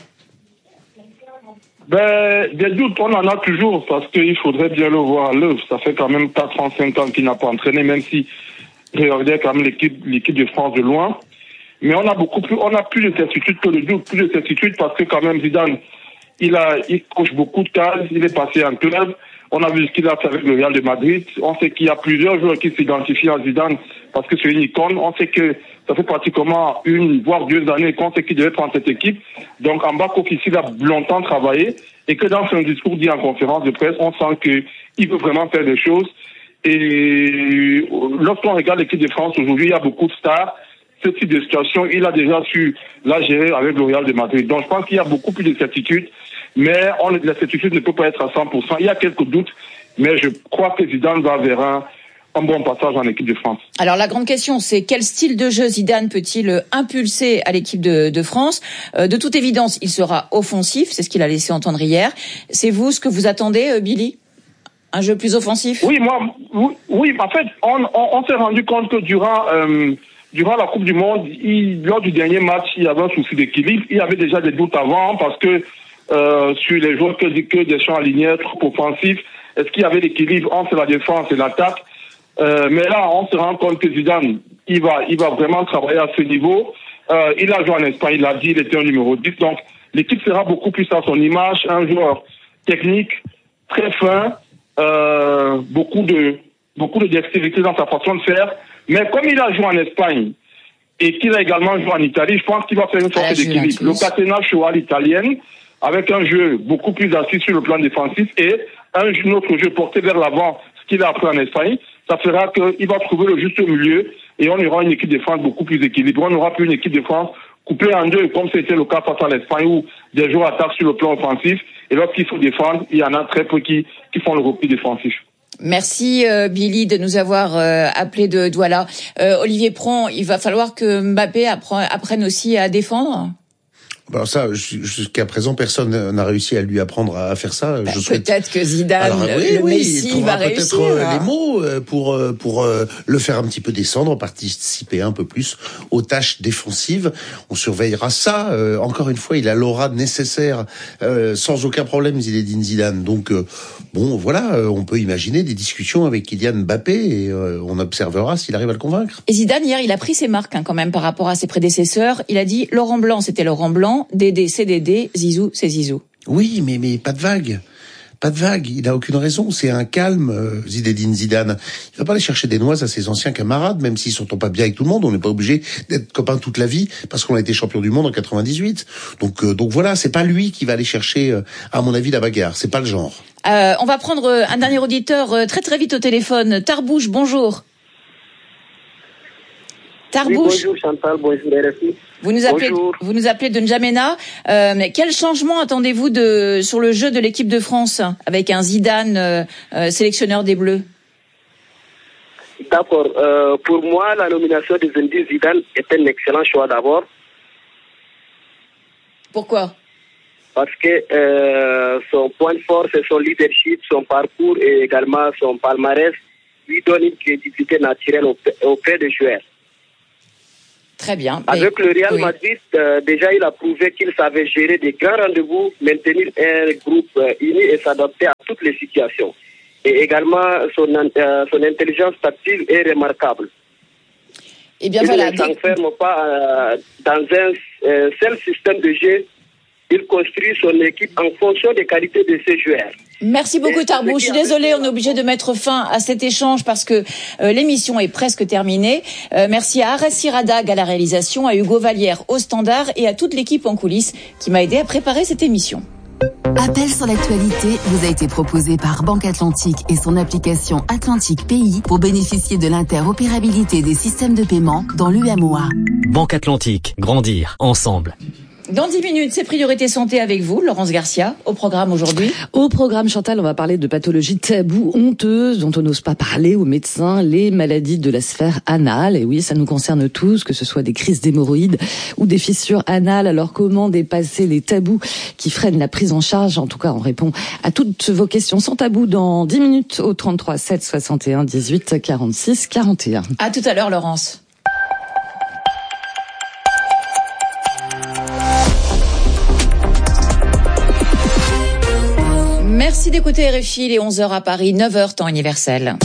Des doutes, on en a toujours, parce qu'il faudrait bien le voir à l'œuvre. Ça fait quand même 4 ans, 5 ans qu'il n'a pas entraîné, même si il regardait quand même l'équipe de France de loin. Mais on a plus de certitude que de doute, plus de certitude parce que quand même Zidane, il coche beaucoup de cases, il est passé en club. On a vu ce qu'il a fait avec le Real de Madrid. On sait qu'il y a plusieurs joueurs qui s'identifient à Zidane parce que c'est une icône. On sait que ça fait pratiquement 1 voire 2 années qu'on sait qu'il devait prendre cette équipe. Donc en bas il a longtemps travaillé et que dans son discours dit en conférence de presse, on sent qu'il veut vraiment faire des choses. Et lorsqu'on regarde l'équipe de France aujourd'hui, il y a beaucoup de stars. Ce type de situation, il a déjà su la gérer avec le Real de Madrid. Donc je pense qu'il y a beaucoup plus de certitudes, mais la certitude ne peut pas être à 100%. Il y a quelques doutes, mais je crois que Zidane va vers un bon passage en équipe de France. Alors la grande question, c'est quel style de jeu Zidane peut-il impulser à l'équipe de France? De toute évidence, il sera offensif, c'est ce qu'il a laissé entendre hier. C'est vous ce que vous attendez, Billy? Un jeu plus offensif? Oui, en fait, on s'est rendu compte que durant la Coupe du Monde, lors du dernier match, il y avait un souci d'équilibre. Il y avait déjà des doutes avant parce que sur les joueurs que Deschamps alignait trop offensifs, est-ce qu'il y avait l'équilibre entre la défense et l'attaque? Mais là, on se rend compte que Zidane, il va vraiment travailler à ce niveau. Il a joué en Espagne, il a dit, il était un numéro 10. Donc, l'équipe sera beaucoup plus à son image. Un joueur technique, très fin, beaucoup de dextérité dans sa façon de faire. Mais comme il a joué en Espagne et qu'il a également joué en Italie, je pense qu'il va faire une sorte d'équilibre. Le catenaccio à l'italienne, avec un jeu beaucoup plus assis sur le plan défensif et un autre jeu porté vers l'avant, ce qu'il a appris en Espagne, ça fera qu'il va trouver le juste milieu et on aura une équipe de France beaucoup plus équilibrée. On n'aura plus une équipe de France coupée en deux, comme c'était le cas face à l'Espagne où des joueurs attaquent sur le plan offensif et lorsqu'il faut défendre, il y en a très peu qui font le repli défensif. Merci Billy de nous avoir appelé de Douala. Olivier Pron, il va falloir que Mbappé apprenne aussi à défendre. Alors ça, jusqu'à présent, personne n'a réussi à lui apprendre à faire ça. Je souhaite... Peut-être que Zidane, Messi va réussir. Peut-être les mots pour le faire un petit peu descendre, participer un peu plus aux tâches défensives. On surveillera ça. Encore une fois, il a l'aura nécessaire, sans aucun problème, Zinedine Zidane. Donc, bon, voilà, on peut imaginer des discussions avec Kylian Mbappé et on observera s'il arrive à le convaincre. Et Zidane, hier, il a pris ses marques quand même par rapport à ses prédécesseurs. Il a dit Laurent Blanc, c'était Laurent Blanc. Dédé, c'est Dédé, Zizou, c'est Zizou. Oui, mais pas de vague. Pas de vague. Il a aucune raison. C'est un calme, Zinedine Zidane. Il va pas aller chercher des noises à ses anciens camarades, même s'ils s'entendent pas bien avec tout le monde. On n'est pas obligé d'être copains toute la vie parce qu'on a été champion du monde en 98. Donc voilà, c'est pas lui qui va aller chercher, à mon avis, la bagarre. C'est pas le genre. On va prendre un dernier auditeur très très vite au téléphone. Tarbouche, bonjour. Tarbouche. Oui, bonjour Chantal, bonjour RFI. Vous nous appelez de N'Djamena. Mais quel changement attendez-vous sur le jeu de l'équipe de France avec un Zidane sélectionneur des Bleus? D'accord. Pour moi, la nomination de Zinedine Zidane est un excellent choix d'abord. Pourquoi? Parce que son point fort, c'est son leadership, son parcours et également son palmarès lui donne une crédibilité naturelle auprès des joueurs. Très bien. Avec le Real Madrid, déjà, il a prouvé qu'il savait gérer des grands rendez-vous, maintenir un groupe uni et s'adapter à toutes les situations. Et également, son intelligence tactile est remarquable. Et bien il voilà. ne s'enferme pas dans un seul système de jeu. Il construit son équipe en fonction des qualités de ses joueurs. Merci beaucoup Tarbouche. Je suis désolée, on est obligé de mettre fin à cet échange parce que l'émission est presque terminée. Merci à Ares Siradag à la réalisation, à Hugo Vallière au standard et à toute l'équipe en coulisses qui m'a aidé à préparer cette émission. Appel sur l'actualité vous a été proposé par Banque Atlantique et son application Atlantique Pays pour bénéficier de l'interopérabilité des systèmes de paiement dans l'UMOA. Banque Atlantique, grandir ensemble. Dans 10 minutes, c'est Priorité Santé avec vous, Laurence Garcia. Au programme aujourd'hui. Au programme, Chantal, on va parler de pathologies tabous honteuses dont on n'ose pas parler aux médecins, les maladies de la sphère anale. Et oui, ça nous concerne tous, que ce soit des crises d'hémorroïdes ou des fissures anales. Alors comment dépasser les tabous qui freinent la prise en charge? En tout cas, on répond à toutes vos questions sans tabou dans 10 minutes au 33 7 61 18 46 41. À tout à l'heure, Laurence. Merci d'écouter RFI, il est 11h à Paris, 9h temps universel.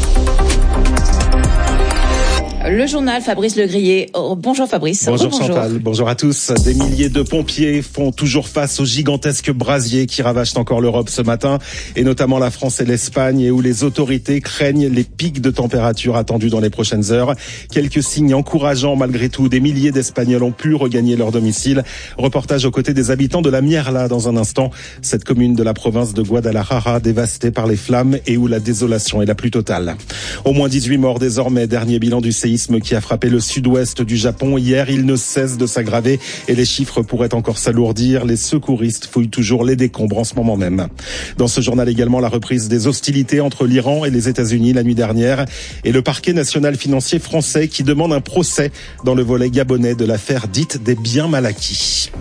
Le journal Fabrice Legrier. Oh, bonjour Fabrice. Bonjour Chantal, bonjour à tous. Des milliers de pompiers font toujours face aux gigantesques brasiers qui ravagent encore l'Europe ce matin, et notamment la France et l'Espagne, et où les autorités craignent les pics de température attendus dans les prochaines heures. Quelques signes encourageants malgré tout. Des milliers d'Espagnols ont pu regagner leur domicile. Reportage aux côtés des habitants de la Mierla dans un instant. Cette commune de la province de Guadalajara dévastée par les flammes et où la désolation est la plus totale. Au moins 18 morts désormais, dernier bilan du séisme qui a frappé le sud-ouest du Japon hier. Il ne cesse de s'aggraver et les chiffres pourraient encore s'alourdir. Les secouristes fouillent toujours les décombres en ce moment même. Dans ce journal également, la reprise des hostilités entre l'Iran et les États-Unis la nuit dernière et le parquet national financier français qui demande un procès dans le volet gabonais de l'affaire dite des biens mal acquis.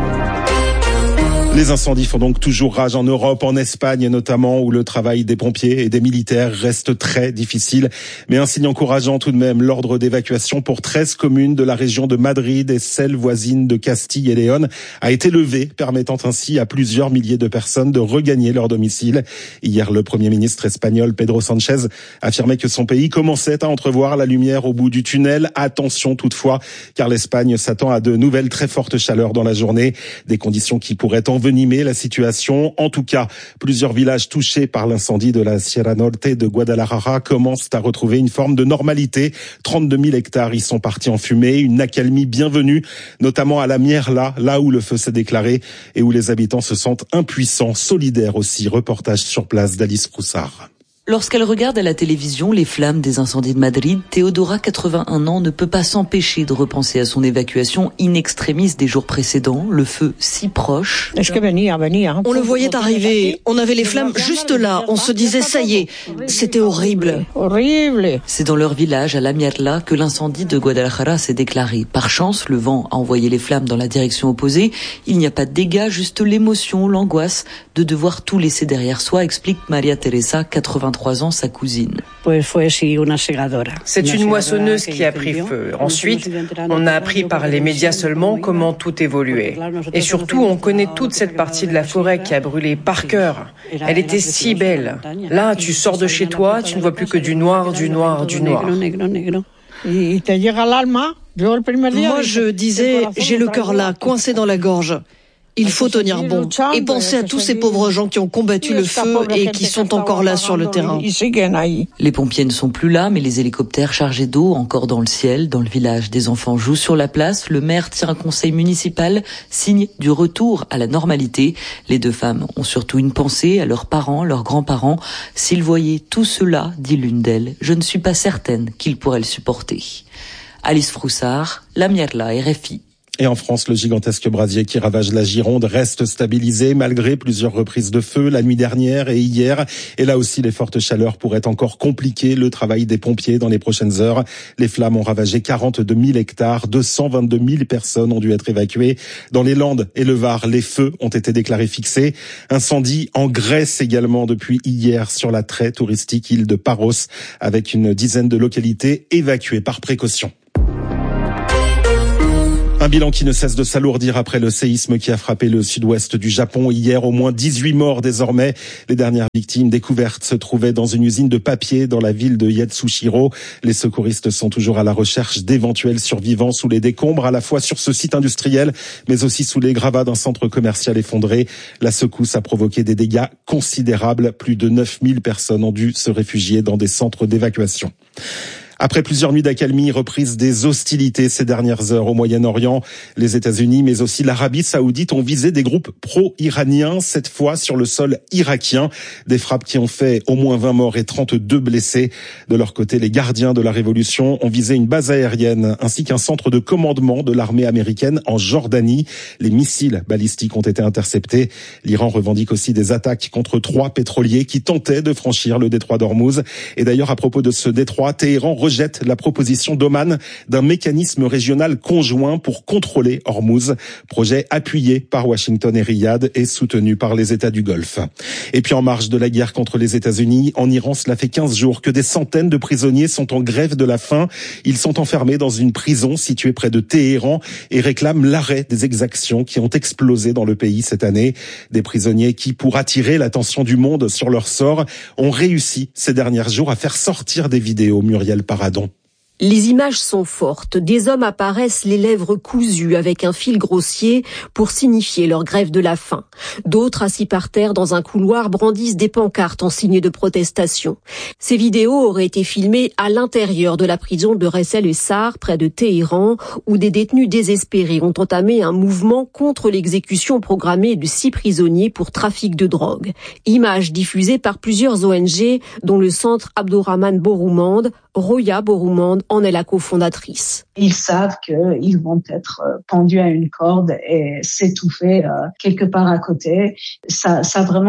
Les incendies font donc toujours rage en Europe, en Espagne notamment, où le travail des pompiers et des militaires reste très difficile. Mais un signe encourageant tout de même, l'ordre d'évacuation pour 13 communes de la région de Madrid et celles voisines de Castille et Léon a été levé, permettant ainsi à plusieurs milliers de personnes de regagner leur domicile. Hier, le Premier ministre espagnol Pedro Sánchez affirmait que son pays commençait à entrevoir la lumière au bout du tunnel. Attention toutefois, car l'Espagne s'attend à de nouvelles très fortes chaleurs dans la journée, des conditions qui pourraient envenimer la situation. En tout cas, plusieurs villages touchés par l'incendie de la Sierra Norte de Guadalajara commencent à retrouver une forme de normalité. 32 000 hectares y sont partis en fumée, une accalmie bienvenue, notamment à la Mierla, là où le feu s'est déclaré et où les habitants se sentent impuissants, solidaires aussi. Reportage sur place d'Alice Broussard. Lorsqu'elle regarde à la télévision les flammes des incendies de Madrid, Théodora, 81 ans, ne peut pas s'empêcher de repenser à son évacuation in extremis des jours précédents, le feu si proche. On le voyait arriver, on avait les flammes juste là, on se disait ça y est, c'était horrible. C'est dans leur village, à la Mierla, que l'incendie de Guadalajara s'est déclaré. Par chance, le vent a envoyé les flammes dans la direction opposée. Il n'y a pas de dégâts, juste l'émotion, l'angoisse de devoir tout laisser derrière soi, explique Maria Teresa, 83 ans, sa cousine. C'est une moissonneuse qui a pris feu. Ensuite, on a appris par les médias seulement comment tout évoluait. Et surtout, on connaît toute cette partie de la forêt qui a brûlé par cœur. Elle était si belle. Là, tu sors de chez toi, tu ne vois plus que du noir, du noir, du noir. Moi, je disais, j'ai le cœur là, coincé dans la gorge. Il faut tenir bon et penser à tous ces pauvres gens qui ont combattu le feu et qui sont encore là sur le terrain. Les pompiers ne sont plus là, mais les hélicoptères chargés d'eau encore dans le ciel. Dans le village, des enfants jouent sur la place. Le maire tient un conseil municipal, signe du retour à la normalité. Les deux femmes ont surtout une pensée à leurs parents, leurs grands-parents. S'ils voyaient tout cela, dit l'une d'elles, je ne suis pas certaine qu'ils pourraient le supporter. Alice Froussard, La Mierla, RFI. Et en France, le gigantesque brasier qui ravage la Gironde reste stabilisé malgré plusieurs reprises de feu la nuit dernière et hier. Et là aussi, les fortes chaleurs pourraient encore compliquer le travail des pompiers dans les prochaines heures. Les flammes ont ravagé 42 000 hectares, 222 000 personnes ont dû être évacuées. Dans les Landes et le Var, les feux ont été déclarés fixés. Incendie en Grèce également depuis hier sur la très touristique île de Paros, avec une dizaine de localités évacuées par précaution. Un bilan qui ne cesse de s'alourdir après le séisme qui a frappé le sud-ouest du Japon hier. Au moins 18 morts désormais. Les dernières victimes découvertes se trouvaient dans une usine de papier dans la ville de Yatsushiro. Les secouristes sont toujours à la recherche d'éventuels survivants sous les décombres, à la fois sur ce site industriel, mais aussi sous les gravats d'un centre commercial effondré. La secousse a provoqué des dégâts considérables. Plus de 9000 personnes ont dû se réfugier dans des centres d'évacuation. Après plusieurs nuits d'accalmie, reprise des hostilités ces dernières heures au Moyen-Orient, les États-Unis, mais aussi l'Arabie Saoudite ont visé des groupes pro-iraniens, cette fois sur le sol irakien. Des frappes qui ont fait au moins 20 morts et 32 blessés. De leur côté, les gardiens de la révolution ont visé une base aérienne ainsi qu'un centre de commandement de l'armée américaine en Jordanie. Les missiles balistiques ont été interceptés. L'Iran revendique aussi des attaques contre 3 pétroliers qui tentaient de franchir le détroit d'Ormuz. Et d'ailleurs, à propos de ce détroit, Téhéran rejette la proposition d'Oman d'un mécanisme régional conjoint pour contrôler Hormuz, projet appuyé par Washington et Riyad et soutenu par les États du Golfe. Et puis en marge de la guerre contre les États-Unis, en Iran, cela fait 15 jours que des centaines de prisonniers sont en grève de la faim. Ils sont enfermés dans une prison située près de Téhéran et réclament l'arrêt des exactions qui ont explosé dans le pays cette année. Des prisonniers qui, pour attirer l'attention du monde sur leur sort, ont réussi ces derniers jours à faire sortir des vidéos. Muriel Paradon. Les images sont fortes. Des hommes apparaissent les lèvres cousues avec un fil grossier pour signifier leur grève de la faim. D'autres, assis par terre dans un couloir, brandissent des pancartes en signe de protestation. Ces vidéos auraient été filmées à l'intérieur de la prison de Ressel-et-Sar, près de Téhéran, où des détenus désespérés ont entamé un mouvement contre l'exécution programmée de 6 prisonniers pour trafic de drogue. Images diffusées par plusieurs ONG, dont le centre Abdourahmane Boroumand. Roya Boroumand en est la cofondatrice. Ils savent qu'ils vont être pendus à une corde et s'étouffer quelque part à côté. Ça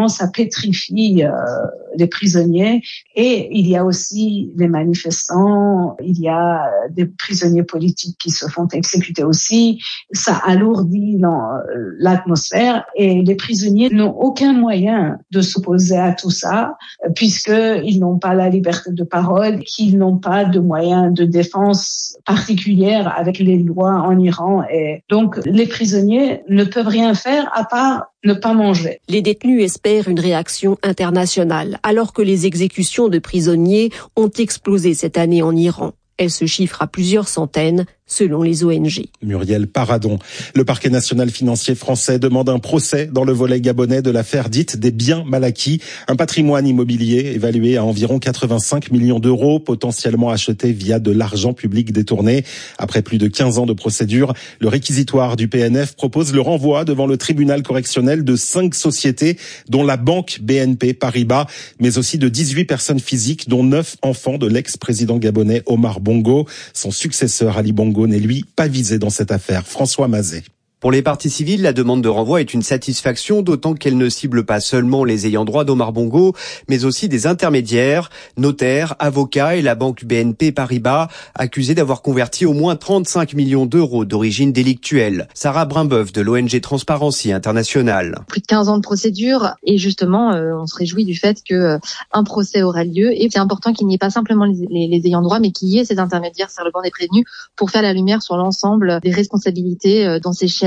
pétrifie les prisonniers. Et il y a aussi des manifestants, il y a des prisonniers politiques qui se font exécuter aussi. Ça alourdit l'atmosphère et les prisonniers n'ont aucun moyen de s'opposer à tout ça puisqu'ils n'ont pas la liberté de parole, qu'ils n'ont pas de moyens de défense particulière avec les lois en Iran. Et donc, les prisonniers ne peuvent rien faire à part ne pas manger. Les détenus espèrent une réaction internationale, alors que les exécutions de prisonniers ont explosé cette année en Iran. Elles se chiffrent à plusieurs centaines, selon les ONG. Muriel Paradon. Le parquet national financier français demande un procès dans le volet gabonais de l'affaire dite des biens mal acquis, un patrimoine immobilier évalué à environ 85 millions d'euros, potentiellement acheté via de l'argent public détourné. Après plus de 15 ans de procédure, le réquisitoire du PNF propose le renvoi devant le tribunal correctionnel de 5 sociétés, dont la banque BNP Paribas, mais aussi de 18 personnes physiques, dont 9 enfants de l'ex-président gabonais Omar Bongo. Son successeur Ali Bongo n'est lui pas visé dans cette affaire. François Mazet. Pour les parties civiles, la demande de renvoi est une satisfaction, d'autant qu'elle ne cible pas seulement les ayants droit d'Omar Bongo, mais aussi des intermédiaires, notaires, avocats et la banque BNP Paribas, accusés d'avoir converti au moins 35 millions d'euros d'origine délictuelle. Sarah Brimbeuf de l'ONG Transparency International. Plus de 15 ans de procédure et justement, on se réjouit du fait que un procès aura lieu et c'est important qu'il n'y ait pas simplement les ayants droit, mais qu'il y ait ces intermédiaires sur le banc des prévenus pour faire la lumière sur l'ensemble des responsabilités dans ces chaînes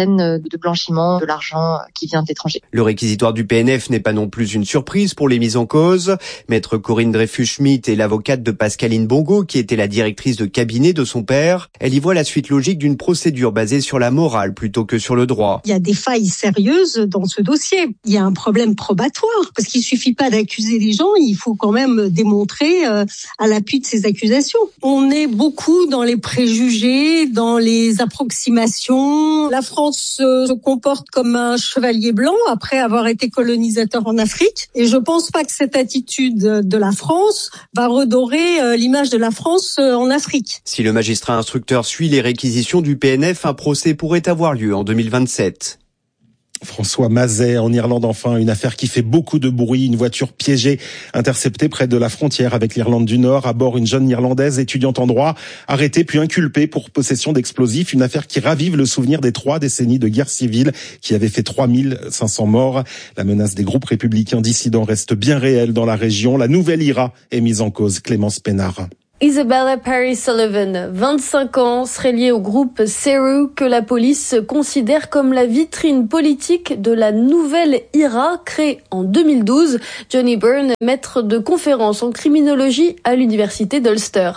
peine de blanchiment de l'argent qui vient de l'étranger. Le réquisitoire du PNF n'est pas non plus une surprise pour les mises en cause. Maître Corinne Dreyfus-Schmidt est l'avocate de Pascaline Bongo, qui était la directrice de cabinet de son père. Elle y voit la suite logique d'une procédure basée sur la morale plutôt que sur le droit. Il y a des failles sérieuses dans ce dossier. Il y a un problème probatoire, parce qu'il suffit pas d'accuser les gens, il faut quand même démontrer à l'appui de ces accusations. On est beaucoup dans les préjugés, dans les approximations. La France se comporte comme un chevalier blanc après avoir été colonisateur en Afrique. Et je pense pas que cette attitude de la France va redorer l'image de la France en Afrique. Si le magistrat instructeur suit les réquisitions du PNF, un procès pourrait avoir lieu en 2027. François Mazet, en Irlande enfin, une affaire qui fait beaucoup de bruit. Une voiture piégée, interceptée près de la frontière avec l'Irlande du Nord. À bord, une jeune Irlandaise étudiante en droit, arrêtée puis inculpée pour possession d'explosifs. Une affaire qui ravive le souvenir des 3 décennies de guerre civile qui avaient fait 3500 morts. La menace des groupes républicains dissidents reste bien réelle dans la région. La nouvelle IRA est mise en cause. Clémence Pénard. Isabella Perry Sullivan, 25 ans, serait liée au groupe CERU que la police considère comme la vitrine politique de la nouvelle IRA créée en 2012. Johnny Byrne, maître de conférences en criminologie à l'université d'Ulster.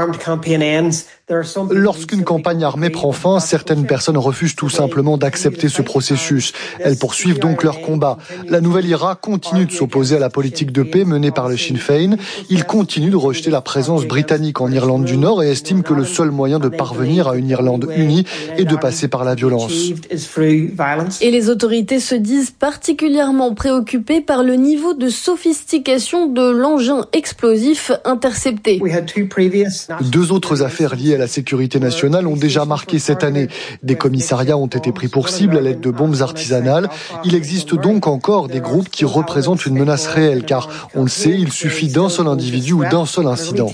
Lorsqu'une campagne armée prend fin, certaines personnes refusent tout simplement d'accepter ce processus. Elles poursuivent donc leur combat. La nouvelle IRA continue de s'opposer à la politique de paix menée par le Sinn Féin. Il continue de rejeter la présence britannique en Irlande du Nord et estime que le seul moyen de parvenir à une Irlande unie est de passer par la violence. Et les autorités se disent particulièrement préoccupées par le niveau de sophistication de l'engin explosif intercepté. 2 autres affaires liées à la sécurité nationale ont déjà marqué cette année. Des commissariats ont été pris pour cible à l'aide de bombes artisanales. Il existe donc encore des groupes qui représentent une menace réelle, car on le sait, il suffit d'un seul individu ou d'un seul incident.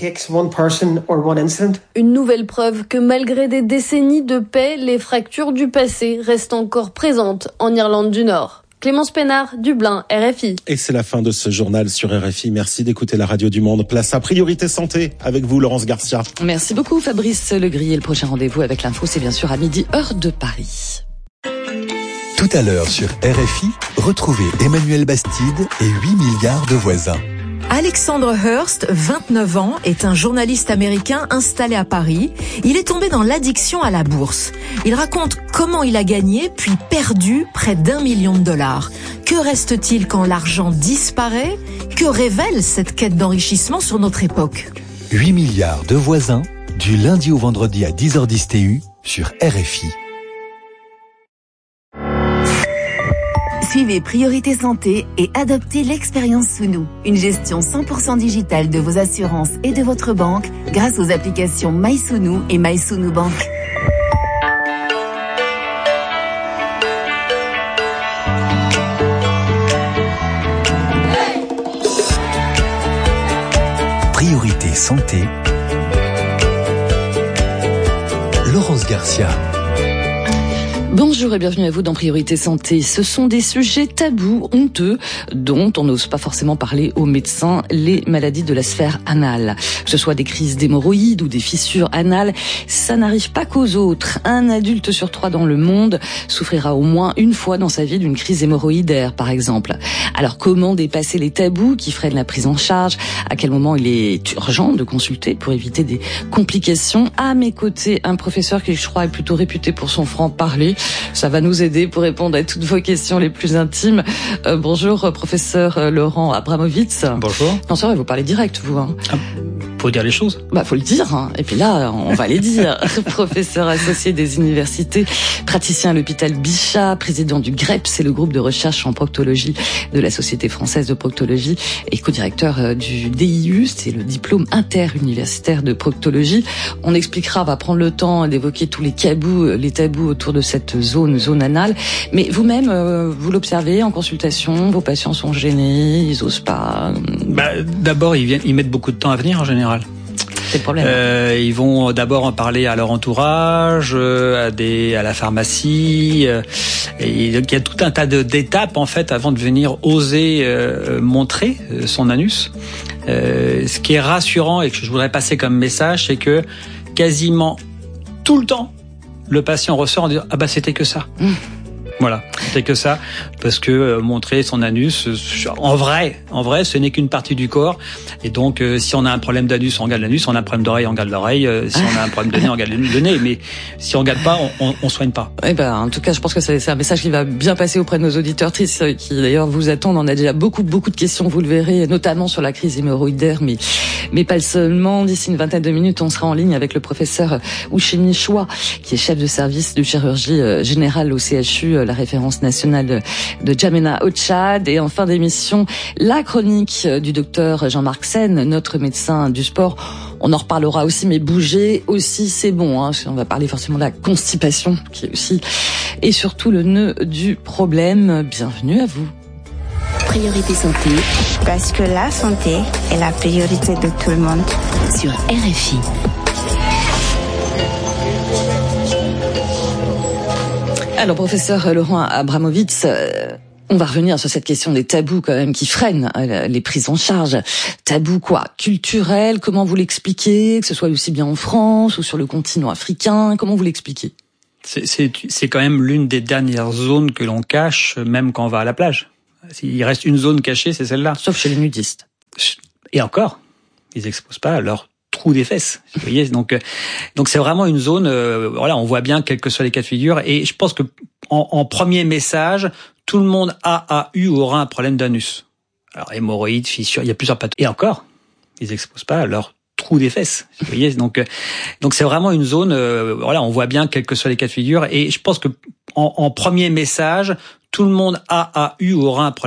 Une nouvelle preuve que malgré des décennies de paix, les fractures du passé restent encore présentes en Irlande du Nord. Clémence Pénard, Dublin, RFI. Et c'est la fin de ce journal sur RFI. Merci d'écouter la radio du Monde. Place à Priorité Santé avec vous, Laurence Garcia. Merci beaucoup, Fabrice Legris. Et le prochain rendez-vous avec l'info, c'est bien sûr à midi, heure de Paris. Tout à l'heure sur RFI, retrouvez Emmanuel Bastide et 8 milliards de voisins. Alexander Hurst, 29 ans, est un journaliste américain installé à Paris. Il est tombé dans l'addiction à la bourse. Il raconte comment il a gagné puis perdu près d'1 million de dollars. Que reste-t-il quand l'argent disparaît ? Que révèle cette quête d'enrichissement sur notre époque ? 8 milliards de voisins, du lundi au vendredi à 10h10 TU sur RFI. Suivez Priorité Santé et adoptez l'expérience Sounou, une gestion 100% digitale de vos assurances et de votre banque grâce aux applications MySounou et MySounou Bank. Priorité Santé. Laurence Garcia. Bonjour et bienvenue à vous dans Priorité Santé. Ce sont des sujets tabous, honteux, dont on n'ose pas forcément parler aux médecins, les maladies de la sphère anale. Que ce soit des crises d'hémorroïdes ou des fissures anales, ça n'arrive pas qu'aux autres. Un adulte sur 3 dans le monde souffrira au moins une fois dans sa vie d'une crise hémorroïdaire, par exemple. Alors comment dépasser les tabous qui freinent la prise en charge ? À quel moment il est urgent de consulter pour éviter des complications ? À mes côtés, un professeur qui, je crois, est plutôt réputé pour son franc-parler. Ça va nous aider pour répondre à toutes vos questions les plus intimes. Bonjour, professeur Laurent Abramovitz. Bonjour. Non, c'est vrai, vous parlez direct, vous. Hein. Faut dire les choses. Faut le dire. Hein. Et puis là, on va les dire. Professeur associé des universités, praticien à l'hôpital Bichat, président du GREP, c'est le groupe de recherche en proctologie de la Société française de proctologie, et co-directeur du DIU, c'est le diplôme interuniversitaire de proctologie. On expliquera, on va prendre le temps d'évoquer tous les tabous autour de cette zone anale. Mais vous-même, vous l'observez en consultation, vos patients sont gênés, ils osent pas. D'abord, ils mettent beaucoup de temps à venir en général. C'est le problème. Ils vont d'abord en parler à leur entourage, à la pharmacie. Et donc, il y a tout un tas d'étapes en fait avant de venir oser montrer son anus. Ce qui est rassurant et que je voudrais passer comme message, c'est que quasiment tout le temps, le patient ressort en disant ah bah c'était que ça. Voilà, c'était que ça, parce que montrer son anus, en vrai, ce n'est qu'une partie du corps. Et donc, si on a un problème d'anus, on regarde l'anus. Si on a un problème d'oreille, on regarde l'oreille. Si on a un problème de nez, on regarde le nez. Mais si on regarde pas, on soigne pas. Eh ben, en tout cas, je pense que c'est un message qui va bien passer auprès de nos auditeurs qui d'ailleurs vous attendent. On a déjà beaucoup de questions, vous le verrez, notamment sur la crise hémorroïdaire, mais pas seulement. D'ici une vingtaine de minutes, on sera en ligne avec le professeur Oucheni Choua, qui est chef de service de chirurgie générale au CHU, la référence nationale de Djamena au Tchad. Et en fin d'émission, la chronique du docteur Jean-Marc Sen, notre médecin du sport. On en reparlera aussi, mais bouger aussi, c'est bon. On va parler forcément de la constipation, qui est aussi et surtout le nœud du problème. Bienvenue à vous. Priorité santé. Parce que la santé est la priorité de tout le monde. Sur RFI. Alors, professeur Laurent Abramowitz, on va revenir sur cette question des tabous quand même qui freinent les prises en charge. Tabous quoi? Culturels? Comment vous l'expliquez? Que ce soit aussi bien en France ou sur le continent africain? Comment vous l'expliquez? C'est quand même l'une des dernières zones que l'on cache, même quand on va à la plage. Il reste une zone cachée, c'est celle-là. Sauf chez les nudistes. Et encore, ils exposent pas leur trou des fesses. Vous voyez, donc c'est vraiment une zone. Voilà, on voit bien quels que soient les cas de figure. Et je pense que en premier message, tout le monde a eu ou aura un problème d'anus. Alors hémorroïdes, fissures, il y a plusieurs pathologies. Et encore, ils exposent pas leur trou des fesses. Vous voyez, donc c'est vraiment une zone. Voilà, on voit bien quels que soient les cas de figure. Et je pense que en premier message, tout le monde a eu ou aura un problème.